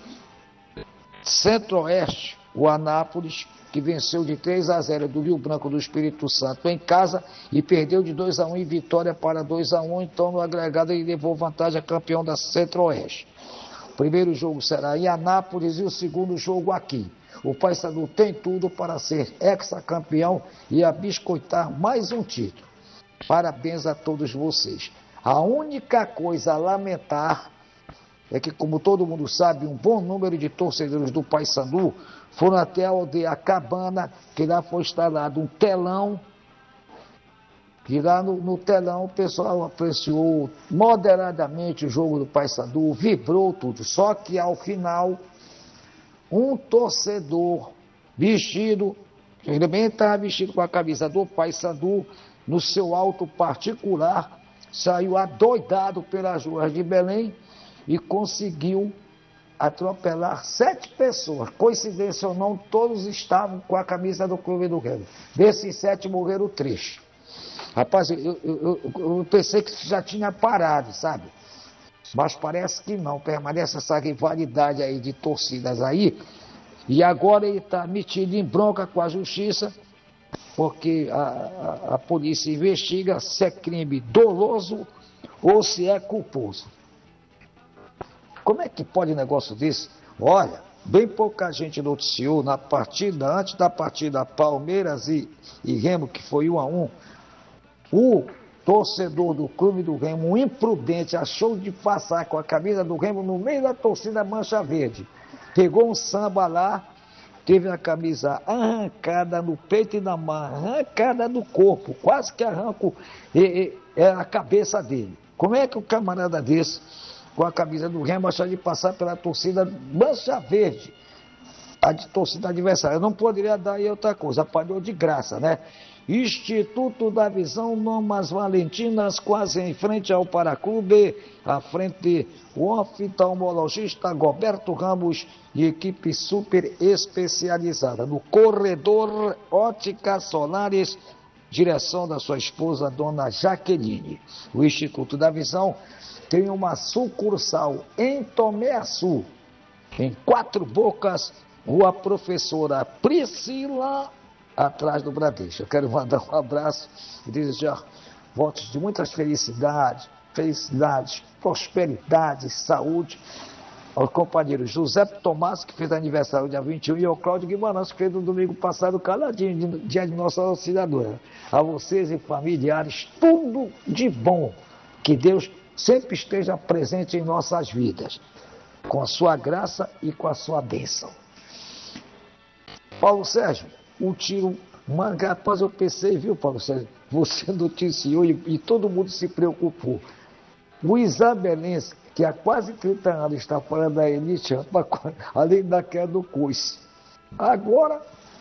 Speaker 9: Centro-Oeste, o Anápolis, que venceu de três a zero do Rio Branco do Espírito Santo em casa e perdeu de dois a um em Vitória para dois a um, então no agregado ele levou vantagem a campeão da Centro-Oeste. O primeiro jogo será em Anápolis e o segundo jogo aqui. O Paysandu tem tudo para ser hexacampeão e abiscoitar mais um título. Parabéns a todos vocês. A única coisa a lamentar é que, como todo mundo sabe, um bom número de torcedores do Paysandu foram até a aldeia Cabana, que lá foi instalado um telão, que lá no, no telão o pessoal apreciou moderadamente o jogo do Paysandu, vibrou tudo, só que ao final, um torcedor vestido, ele também estava vestido com a camisa do Paysandu, no seu auto particular, saiu adoidado pelas ruas de Belém e conseguiu atropelar sete pessoas. Coincidência ou não, todos estavam com a camisa do Clube do Remo. Desses sete morreram três. Rapaz, eu, eu, eu, eu pensei que já tinha parado, sabe? Mas parece que não. Permanece essa rivalidade aí de torcidas aí. E agora ele está metido em bronca com a justiça, porque a, a, a polícia investiga se é crime doloso ou se é culposo. Como é que pode um negócio desse? Olha, bem pouca gente noticiou na partida, antes da partida Palmeiras e, e Remo, que foi um a um, o torcedor do Clube do Remo, um imprudente, achou de passar com a camisa do Remo no meio da torcida Mancha Verde. Pegou um samba lá, teve a camisa arrancada no peito e na mão, arrancada no corpo, quase que arrancou e, e, a cabeça dele. Como é que o camarada desse, com a camisa do Remo, achar de passar pela torcida Mancha Verde, a de torcida adversária? Eu não poderia dar aí outra coisa, apanhou de graça, né? Instituto da Visão, Nomas Valentinas, quase em frente ao Paraclube, à frente o oftalmologista Roberto Ramos e equipe super especializada. No corredor Ótica Solares, direção da sua esposa, dona Jaqueline. O Instituto da Visão tem uma sucursal em Tomé Açu, em Quatro Bocas, Rua Professora Priscila, atrás do Bradesco. Eu quero mandar um abraço e desejar votos de muitas felicidades, felicidades, prosperidade, saúde aos companheiros José Tomás, que fez aniversário dia vinte e um, e ao Cláudio Guimarães, que fez no domingo passado, caladinho, dia de Nossa Auxiliadora. A vocês e familiares, tudo de bom. Que Deus sempre esteja presente em nossas vidas, com a sua graça e com a sua bênção. Paulo Sérgio, o tiro manga, após eu pensei, viu, Paulo Sérgio? Você noticiou e, e todo mundo se preocupou. O isabelense, que há quase trinta anos está fora da elite, além da queda do coice. Agora,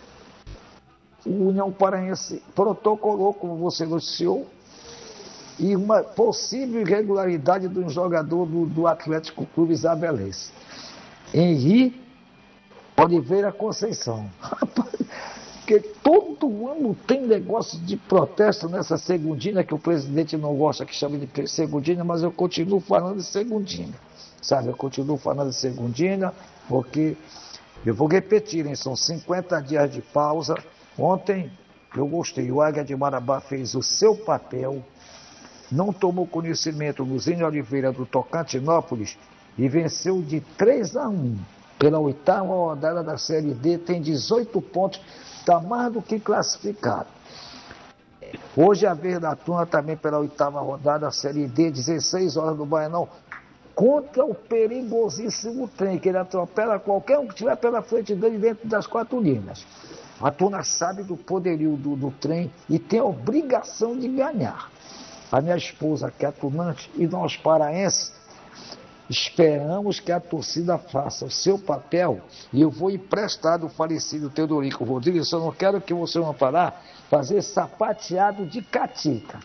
Speaker 9: o União Paraense protocolou, como você noticiou, e uma possível irregularidade de um jogador do, do Atlético Clube Isabelense. Henri Oliveira Conceição. Porque todo ano tem negócio de protesto nessa segundinha, que o presidente não gosta que chame de segundinha, mas eu continuo falando de segundinha. Sabe, eu continuo falando de segundinha, porque eu vou repetir, hein? São cinquenta dias de pausa. Ontem eu gostei, o Águia de Marabá fez o seu papel, não tomou conhecimento do Zinho Oliveira do Tocantinópolis e venceu de três a um. Pela oitava rodada da Série D, tem dezoito pontos, está mais do que classificado. Hoje a vez da Tuna também pela oitava rodada da Série D, dezesseis horas do Baianão, contra o perigosíssimo trem, que ele atropela qualquer um que estiver pela frente dele dentro das quatro linhas. A Tuna sabe do poderio do, do trem e tem a obrigação de ganhar. A minha esposa, que é tunante, e nós paraenses, esperamos que a torcida faça o seu papel, e eu vou emprestar do falecido Teodorico Rodrigues, eu não quero que vocês vão parar fazer sapateado de catita.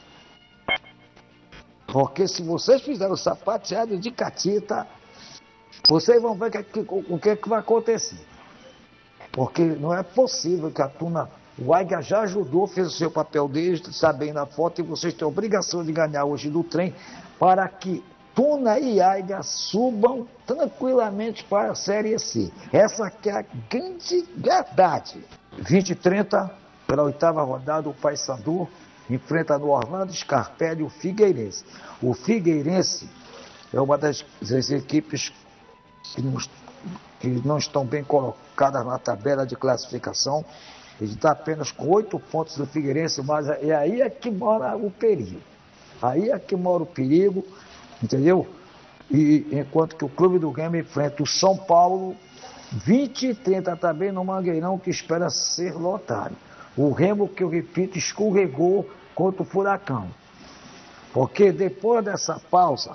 Speaker 9: Porque se vocês fizerem o sapateado de catita, vocês vão ver o que, que, o que, que vai acontecer. Porque não é possível que a Tuna, o Águia já ajudou, fez o seu papel dele, está bem na foto, e vocês têm a obrigação de ganhar hoje do trem, para que Tuna e Águia subam tranquilamente para a Série C. Essa que é a grande verdade. vinte e trinta, pela oitava rodada, o Paysandu enfrenta no Orlando Scarpelli o Figueirense. O Figueirense é uma das, das equipes que não, que não estão bem colocadas na tabela de classificação. Ele está apenas com oito pontos do Figueirense, mas é aí é que mora o perigo. Aí é que mora o perigo. Entendeu? E enquanto que o Clube do Remo enfrenta o São Paulo, vinte e trinta também no Mangueirão, que espera ser lotado. O Remo, que eu repito, escorregou contra o Furacão. Porque depois dessa pausa,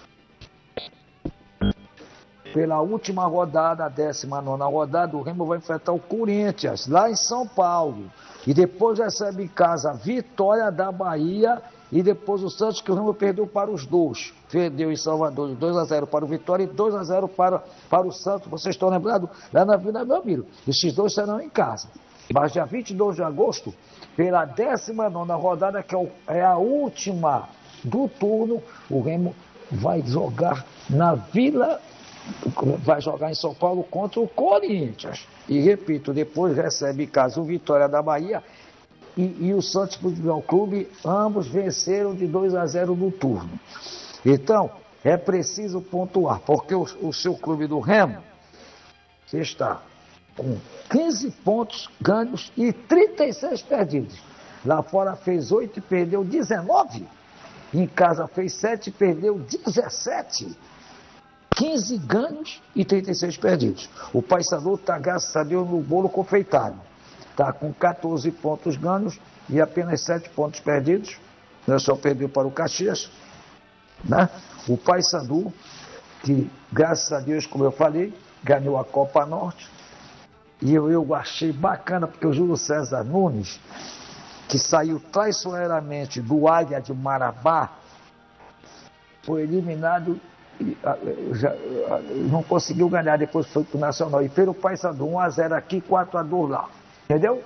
Speaker 9: pela última rodada, a décima nona rodada, o Remo vai enfrentar o Corinthians, lá em São Paulo. E depois recebe em casa a Vitória da Bahia. E depois o Santos, que o Remo perdeu para os dois. Perdeu em Salvador de dois a zero para o Vitória e dois a zero para, para o Santos. Vocês estão lembrados? Lá na Vila Belmiro. Esses dois serão em casa. Mas dia vinte e dois de agosto, pela décima nona rodada, que é, o, é a última do turno, o Remo vai jogar na Vila, vai jogar em São Paulo contra o Corinthians. E repito, depois recebe em casa o Vitória da Bahia. E, e o Santos Futebol Clube, ambos venceram de dois a zero no turno. Então, é preciso pontuar, porque o, o seu clube do Remo está com quinze pontos ganhos e trinta e seis perdidos. Lá fora fez oito e perdeu dezenove. Em casa fez sete e perdeu dezessete. quinze ganhos e trinta e seis perdidos. O Paysandu está, graças a Deus, no bolo confeitado. Está com catorze pontos ganhos e apenas sete pontos perdidos. Não só perdeu para o Caxias. Né? O Paysandu, que graças a Deus, como eu falei, ganhou a Copa Norte. E eu, eu achei bacana, porque o Júlio César Nunes, que saiu traiçoeiramente do Águia de Marabá, foi eliminado e já, não conseguiu ganhar, depois foi para o Nacional. E pelo Paysandu, um a zero aqui, quatro a dois lá. Entendeu?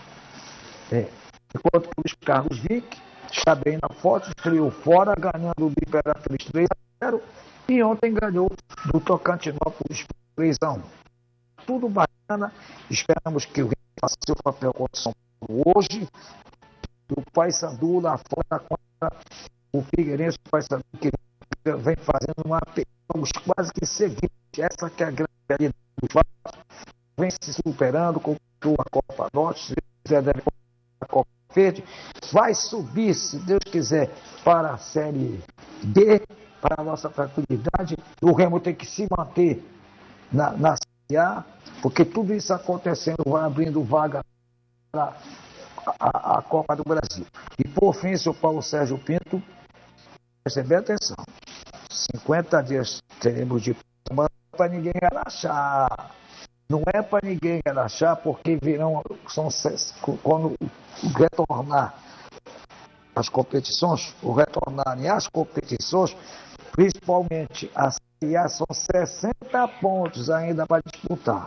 Speaker 9: É. Enquanto que o Luiz Carlos Vick está bem na foto, estreou fora, ganhando do Imperatriz três a zero. E ontem ganhou do Tocantinópolis três a um. Tudo bacana. Esperamos que o Rio faça seu papel contra o São Paulo hoje. O Paysandu lá fora contra o Figueirense. O Paysandu que vem fazendo uma jogos quase que seguidos Essa que é a grande realidade do Vasco. Vem se superando, conquistou a Copa Norte, se quiser deve a Copa Verde, vai subir, se Deus quiser, para a Série B, para a nossa tranquilidade. O Remo tem que se manter na, na Série A, porque tudo isso acontecendo vai abrindo vaga para a, a Copa do Brasil. E por fim, seu Paulo Sérgio Pinto, receber atenção. cinquenta dias teremos de semana para ninguém relaxar. Não é para ninguém relaxar, porque virão, são, quando retornar as competições, ou retornarem as competições, principalmente a Série A, são sessenta pontos ainda para disputar.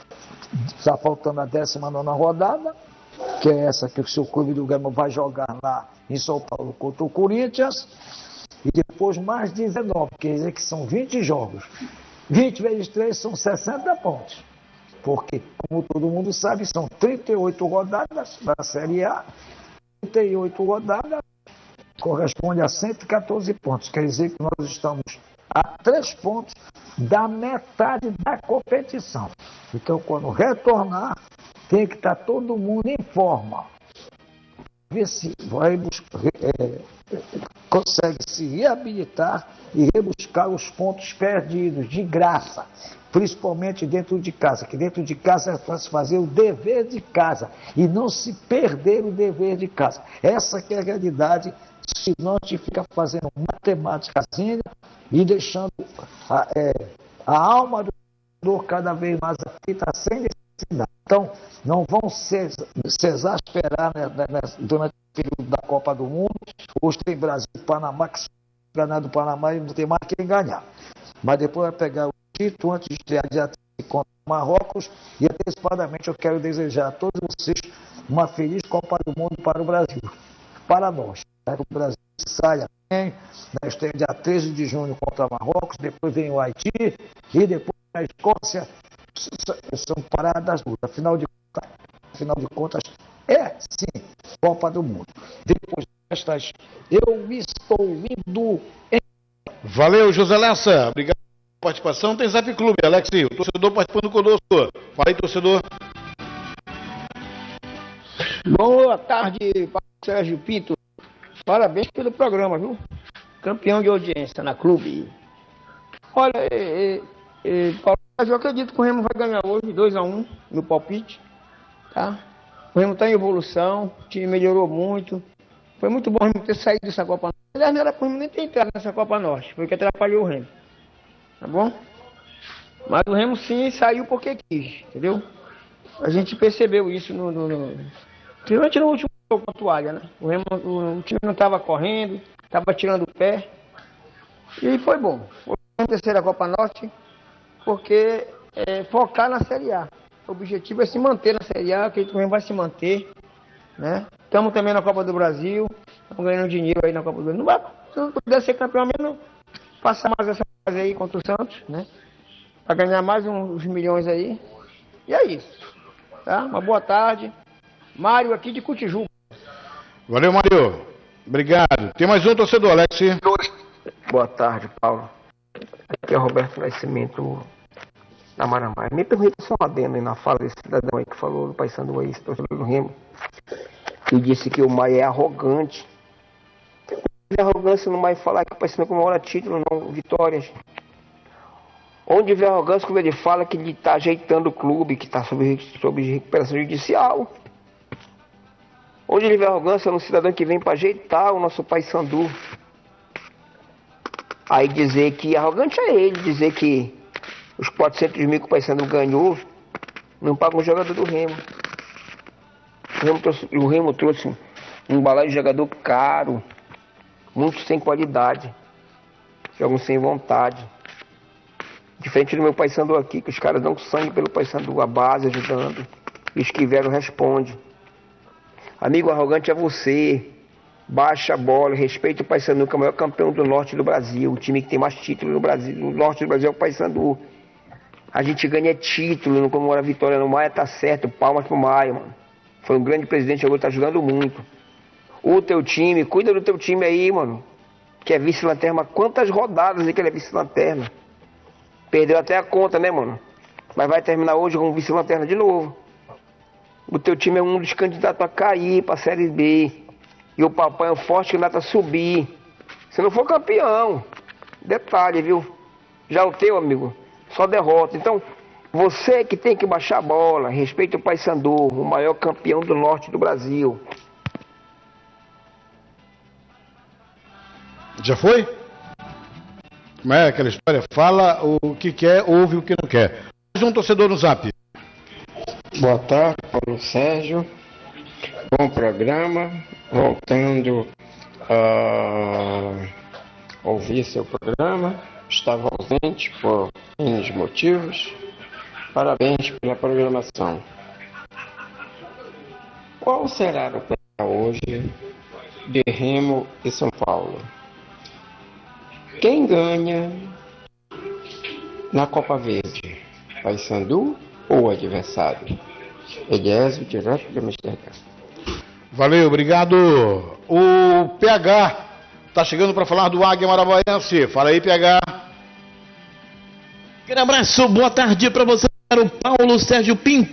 Speaker 9: Está faltando a décima nona rodada, que é essa que o seu clube do Grêmio vai jogar lá em São Paulo contra o Corinthians, e depois mais dezenove, quer dizer que são vinte jogos. vinte vezes três são sessenta pontos. Porque, como todo mundo sabe, são trinta e oito rodadas da Série A, trinta e oito rodadas corresponde a cento e quatorze pontos. Quer dizer que nós estamos a três pontos da metade da competição. Então, quando retornar, tem que estar todo mundo em forma. Ver se vai buscar, é, consegue se reabilitar e rebuscar os pontos perdidos de graça, principalmente dentro de casa, que dentro de casa é para se fazer o dever de casa e não se perder o dever de casa. Essa que é a realidade, se não a gente fica fazendo matemáticazinha e deixando a, é, a alma do jogador cada vez mais aflita sem necessidade. Então, não vão se, se exasperar, né, né, durante o período da Copa do Mundo. Hoje tem Brasil e Panamá, que se ganhar do Panamá e não tem mais quem ganhar. Mas depois vai pegar o título antes de estrear dia treze contra o Marrocos. E antecipadamente eu quero desejar a todos vocês uma feliz Copa do Mundo para o Brasil. Para nós. Para que o Brasil saia bem. Nós temos dia treze de junho contra o Marrocos, depois vem o Haiti e depois a Escócia. São paradas lutas. Afinal de, afinal de contas, é sim Copa do Mundo. Depois destas, eu estou indo em...
Speaker 3: Valeu, José Lessa. Obrigado pela participação. Tem Zap Clube, Alex, o torcedor participando conosco. Fala aí, torcedor.
Speaker 10: Boa tarde, Paulo Sérgio Pinto. Parabéns pelo programa, viu? Campeão de audiência na Clube. Olha, é, é, Paulo, eu acredito que o Remo vai ganhar hoje dois a um no palpite, tá? O Remo está em evolução, o time melhorou muito. Foi muito bom o Remo ter saído dessa Copa Norte. Aliás, não era para o Remo nem ter entrado nessa Copa Norte, foi o que atrapalhou o Remo, tá bom? Mas o Remo sim saiu porque quis, entendeu? A gente percebeu isso no... no, no... Principalmente no último jogo com a toalha, né? O, Remo, o, o time não estava correndo, estava tirando o pé. E foi bom. Foi a terceira Copa Norte, porque é, focar na Série A. O objetivo é se manter na Série A, que o Remo vai se manter, né? Estamos também na Copa do Brasil, estamos ganhando dinheiro aí na Copa do Brasil. Não vai, se não puder ser campeão mesmo, passar mais essa fase aí contra o Santos, né? Para ganhar mais uns milhões aí. E é isso, tá? Uma boa tarde. Mário aqui de Cotijuba.
Speaker 3: Valeu, Mário. Obrigado. Tem mais um torcedor, Alex.
Speaker 10: Boa tarde, Paulo. Aqui é o Roberto Nascimento da Marambaia. Me permita só um adendo aí na fala desse cidadão aí que falou do Paysandu aí, torcedor do Remo, que disse que o Maia é arrogante. A arrogância não vai falar que o Paysandu comemora título, não vitórias. Onde vê arrogância, quando ele fala que ele está ajeitando o clube, que está sob, sob recuperação judicial. Onde ele vê arrogância no cidadão que vem para ajeitar o nosso Paysandu. Aí dizer que arrogante é ele, dizer que os quatrocentos mil que o Paysandu ganhou não pagam o jogador do Remo. O Remo trouxe, o Remo trouxe um balaio de jogador caro, muito sem qualidade, jogam sem vontade. Diferente do meu Paysandu aqui, que os caras dão sangue pelo Paysandu, a base ajudando, e os que vieram respondem. Amigo arrogante é você. Baixa a bola, respeita o Paysandu, que é o maior campeão do norte do Brasil. O time que tem mais títulos no Brasil, no norte do Brasil é o Paysandu. A gente ganha título, não comemora a vitória no Maia, tá certo. Palmas pro Maia, mano. Foi um grande presidente, agora tá jogando muito. O teu time, cuida do teu time aí, mano. Que é vice-lanterna. Quantas rodadas aí que ele é vice-lanterna? Perdeu até a conta, né, mano? Mas vai terminar hoje com vice-lanterna de novo. O teu time é um dos candidatos a cair pra Série B. E o papai é um forte candidato a subir. Se não for campeão, detalhe, viu? Já o teu, amigo, só derrota. Então, você que tem que baixar a bola, respeita o Paysandu, o maior campeão do norte do Brasil.
Speaker 3: Já foi? Como é aquela história? Fala o que quer, ouve o que não quer. Mais um torcedor no Zap.
Speaker 11: Boa tarde, Paulo Sérgio. Bom programa. Voltando a ouvir seu programa. Estava ausente por N motivos. Parabéns pela programação. Qual será o plano hoje de Remo e São Paulo? Quem ganha na Copa Verde? Paysandu ou o adversário? Eliésio, direto de Amsterdã.
Speaker 3: Valeu, obrigado. O P H está chegando para falar do Águia Marabaense. Fala aí, P H.
Speaker 12: Um abraço, boa tarde para você, o Paulo Sérgio Pinto.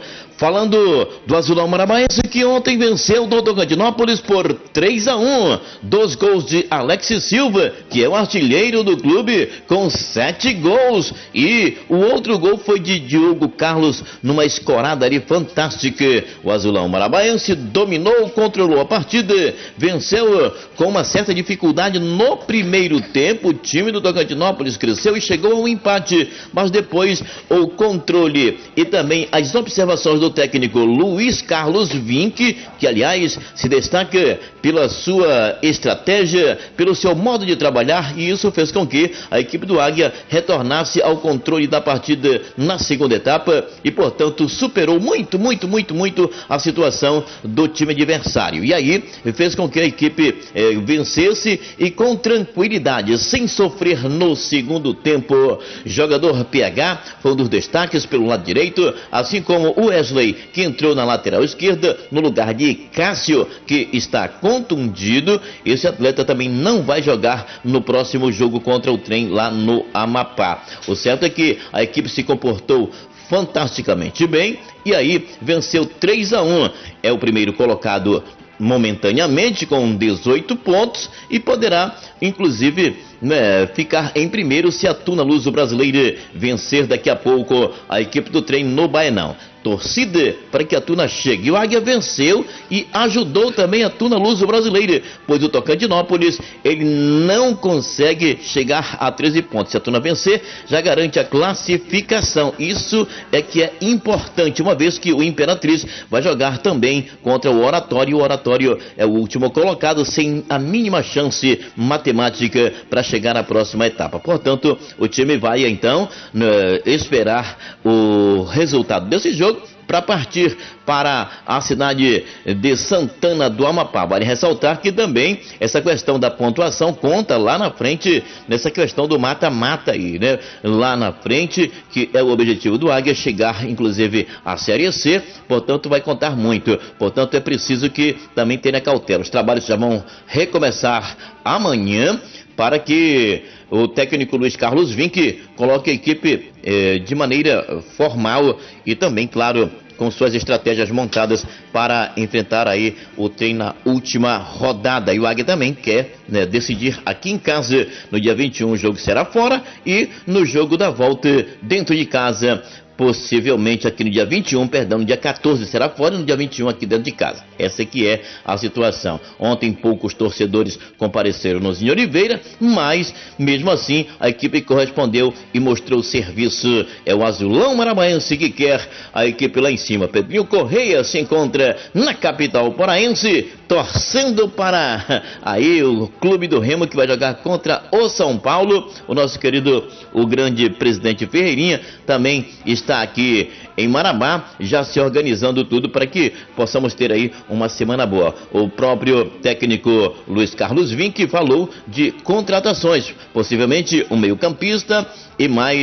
Speaker 12: Falando do Azulão Marabaense, que ontem venceu o Tocantinópolis por três a um. Dois gols de Alex Silva, que é o artilheiro do clube, com sete gols. E o outro gol foi de Diogo Carlos, numa escorada ali fantástica. O Azulão Marabaense dominou, controlou a partida, venceu com uma certa dificuldade no primeiro tempo. O time do Tocantinópolis cresceu e chegou ao empate, mas depois o controle e também as observações do do técnico Luiz Carlos Vinck, que aliás se destaca pela sua estratégia, pelo seu modo de trabalhar, e isso fez com que a equipe do Águia retornasse ao controle da partida na segunda etapa e, portanto, superou muito, muito, muito, muito a situação do time adversário. E aí fez com que a equipe eh, vencesse e com tranquilidade, sem sofrer no segundo tempo. Jogador P H foi um dos destaques pelo lado direito, assim como o Wesley, que entrou na lateral esquerda no lugar de Cássio, que está contundido. Esse atleta também não vai jogar no próximo jogo contra o Trem lá no Amapá. O certo é que a equipe se comportou fantasticamente bem e aí venceu três a um. É o primeiro colocado momentaneamente com dezoito pontos e poderá inclusive né, ficar em primeiro se a Tuna Luso Brasileira vencer daqui a pouco a equipe do Trem no Baenão. Torcida para que a Tuna chegue. O Águia venceu e ajudou também a Tuna Luso Brasileira, pois o Tocantinópolis ele não consegue chegar a treze pontos. Se a Tuna vencer, já garante a classificação. Isso é que é importante, uma vez que o Imperatriz vai jogar também contra o Oratório. O Oratório é o último colocado, sem a mínima chance matemática para chegar à próxima etapa. Portanto, o time vai então né, esperar o resultado desse jogo para partir para a cidade de Santana do Amapá. Vale ressaltar que também essa questão da pontuação conta lá na frente, nessa questão do mata-mata aí, né? Lá na frente, que é o objetivo do Águia, chegar inclusive à Série C, portanto vai contar muito. Portanto é preciso que também tenha cautela. Os trabalhos já vão recomeçar amanhã, para que o técnico Luiz Carlos Vinck coloque a equipe eh, de maneira formal e também, claro, com suas estratégias montadas para enfrentar aí o Trem na última rodada. E o Águia também quer né, decidir aqui em casa. No dia vinte e um o jogo será fora e no jogo da volta dentro de casa, possivelmente aqui no dia vinte e um, perdão, no dia quatorze será fora e no dia vinte e um aqui dentro de casa. Essa que é a situação. Ontem poucos torcedores compareceram no Zinho Oliveira, mas mesmo assim a equipe correspondeu e mostrou serviço. É o Azulão Marabaense que quer a equipe lá em cima. Pedrinho Correia se encontra na capital paraense, torcendo para aí o clube do Remo, que vai jogar contra o São Paulo. O nosso querido, o grande presidente Ferreirinha também está está aqui em Marabá, já se organizando tudo para que possamos ter aí uma semana boa. O próprio técnico Luiz Carlos Vinck falou de contratações, possivelmente um meio-campista e mais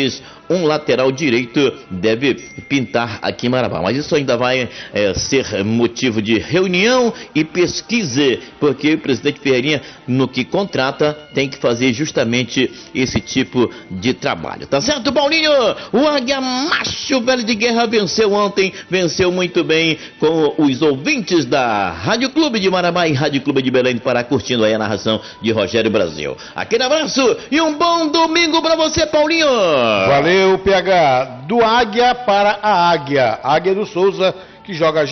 Speaker 12: um lateral direito deve pintar aqui em Marabá. Mas isso ainda vai é, ser motivo de reunião e pesquisa, porque o presidente Ferreirinha, no que contrata, tem que fazer justamente esse tipo de trabalho. Tá certo, Paulinho? O Águia Macho Velho de Guerra venceu ontem, venceu muito bem com os ouvintes da Rádio Clube de Marabá e Rádio Clube de Belém do Pará, curtindo aí a narração de Rogério Brasil. Aquele abraço e um bom domingo pra você, Paulinho!
Speaker 3: Valeu, P H. Do Águia para a Águia. Águia do Souza, que joga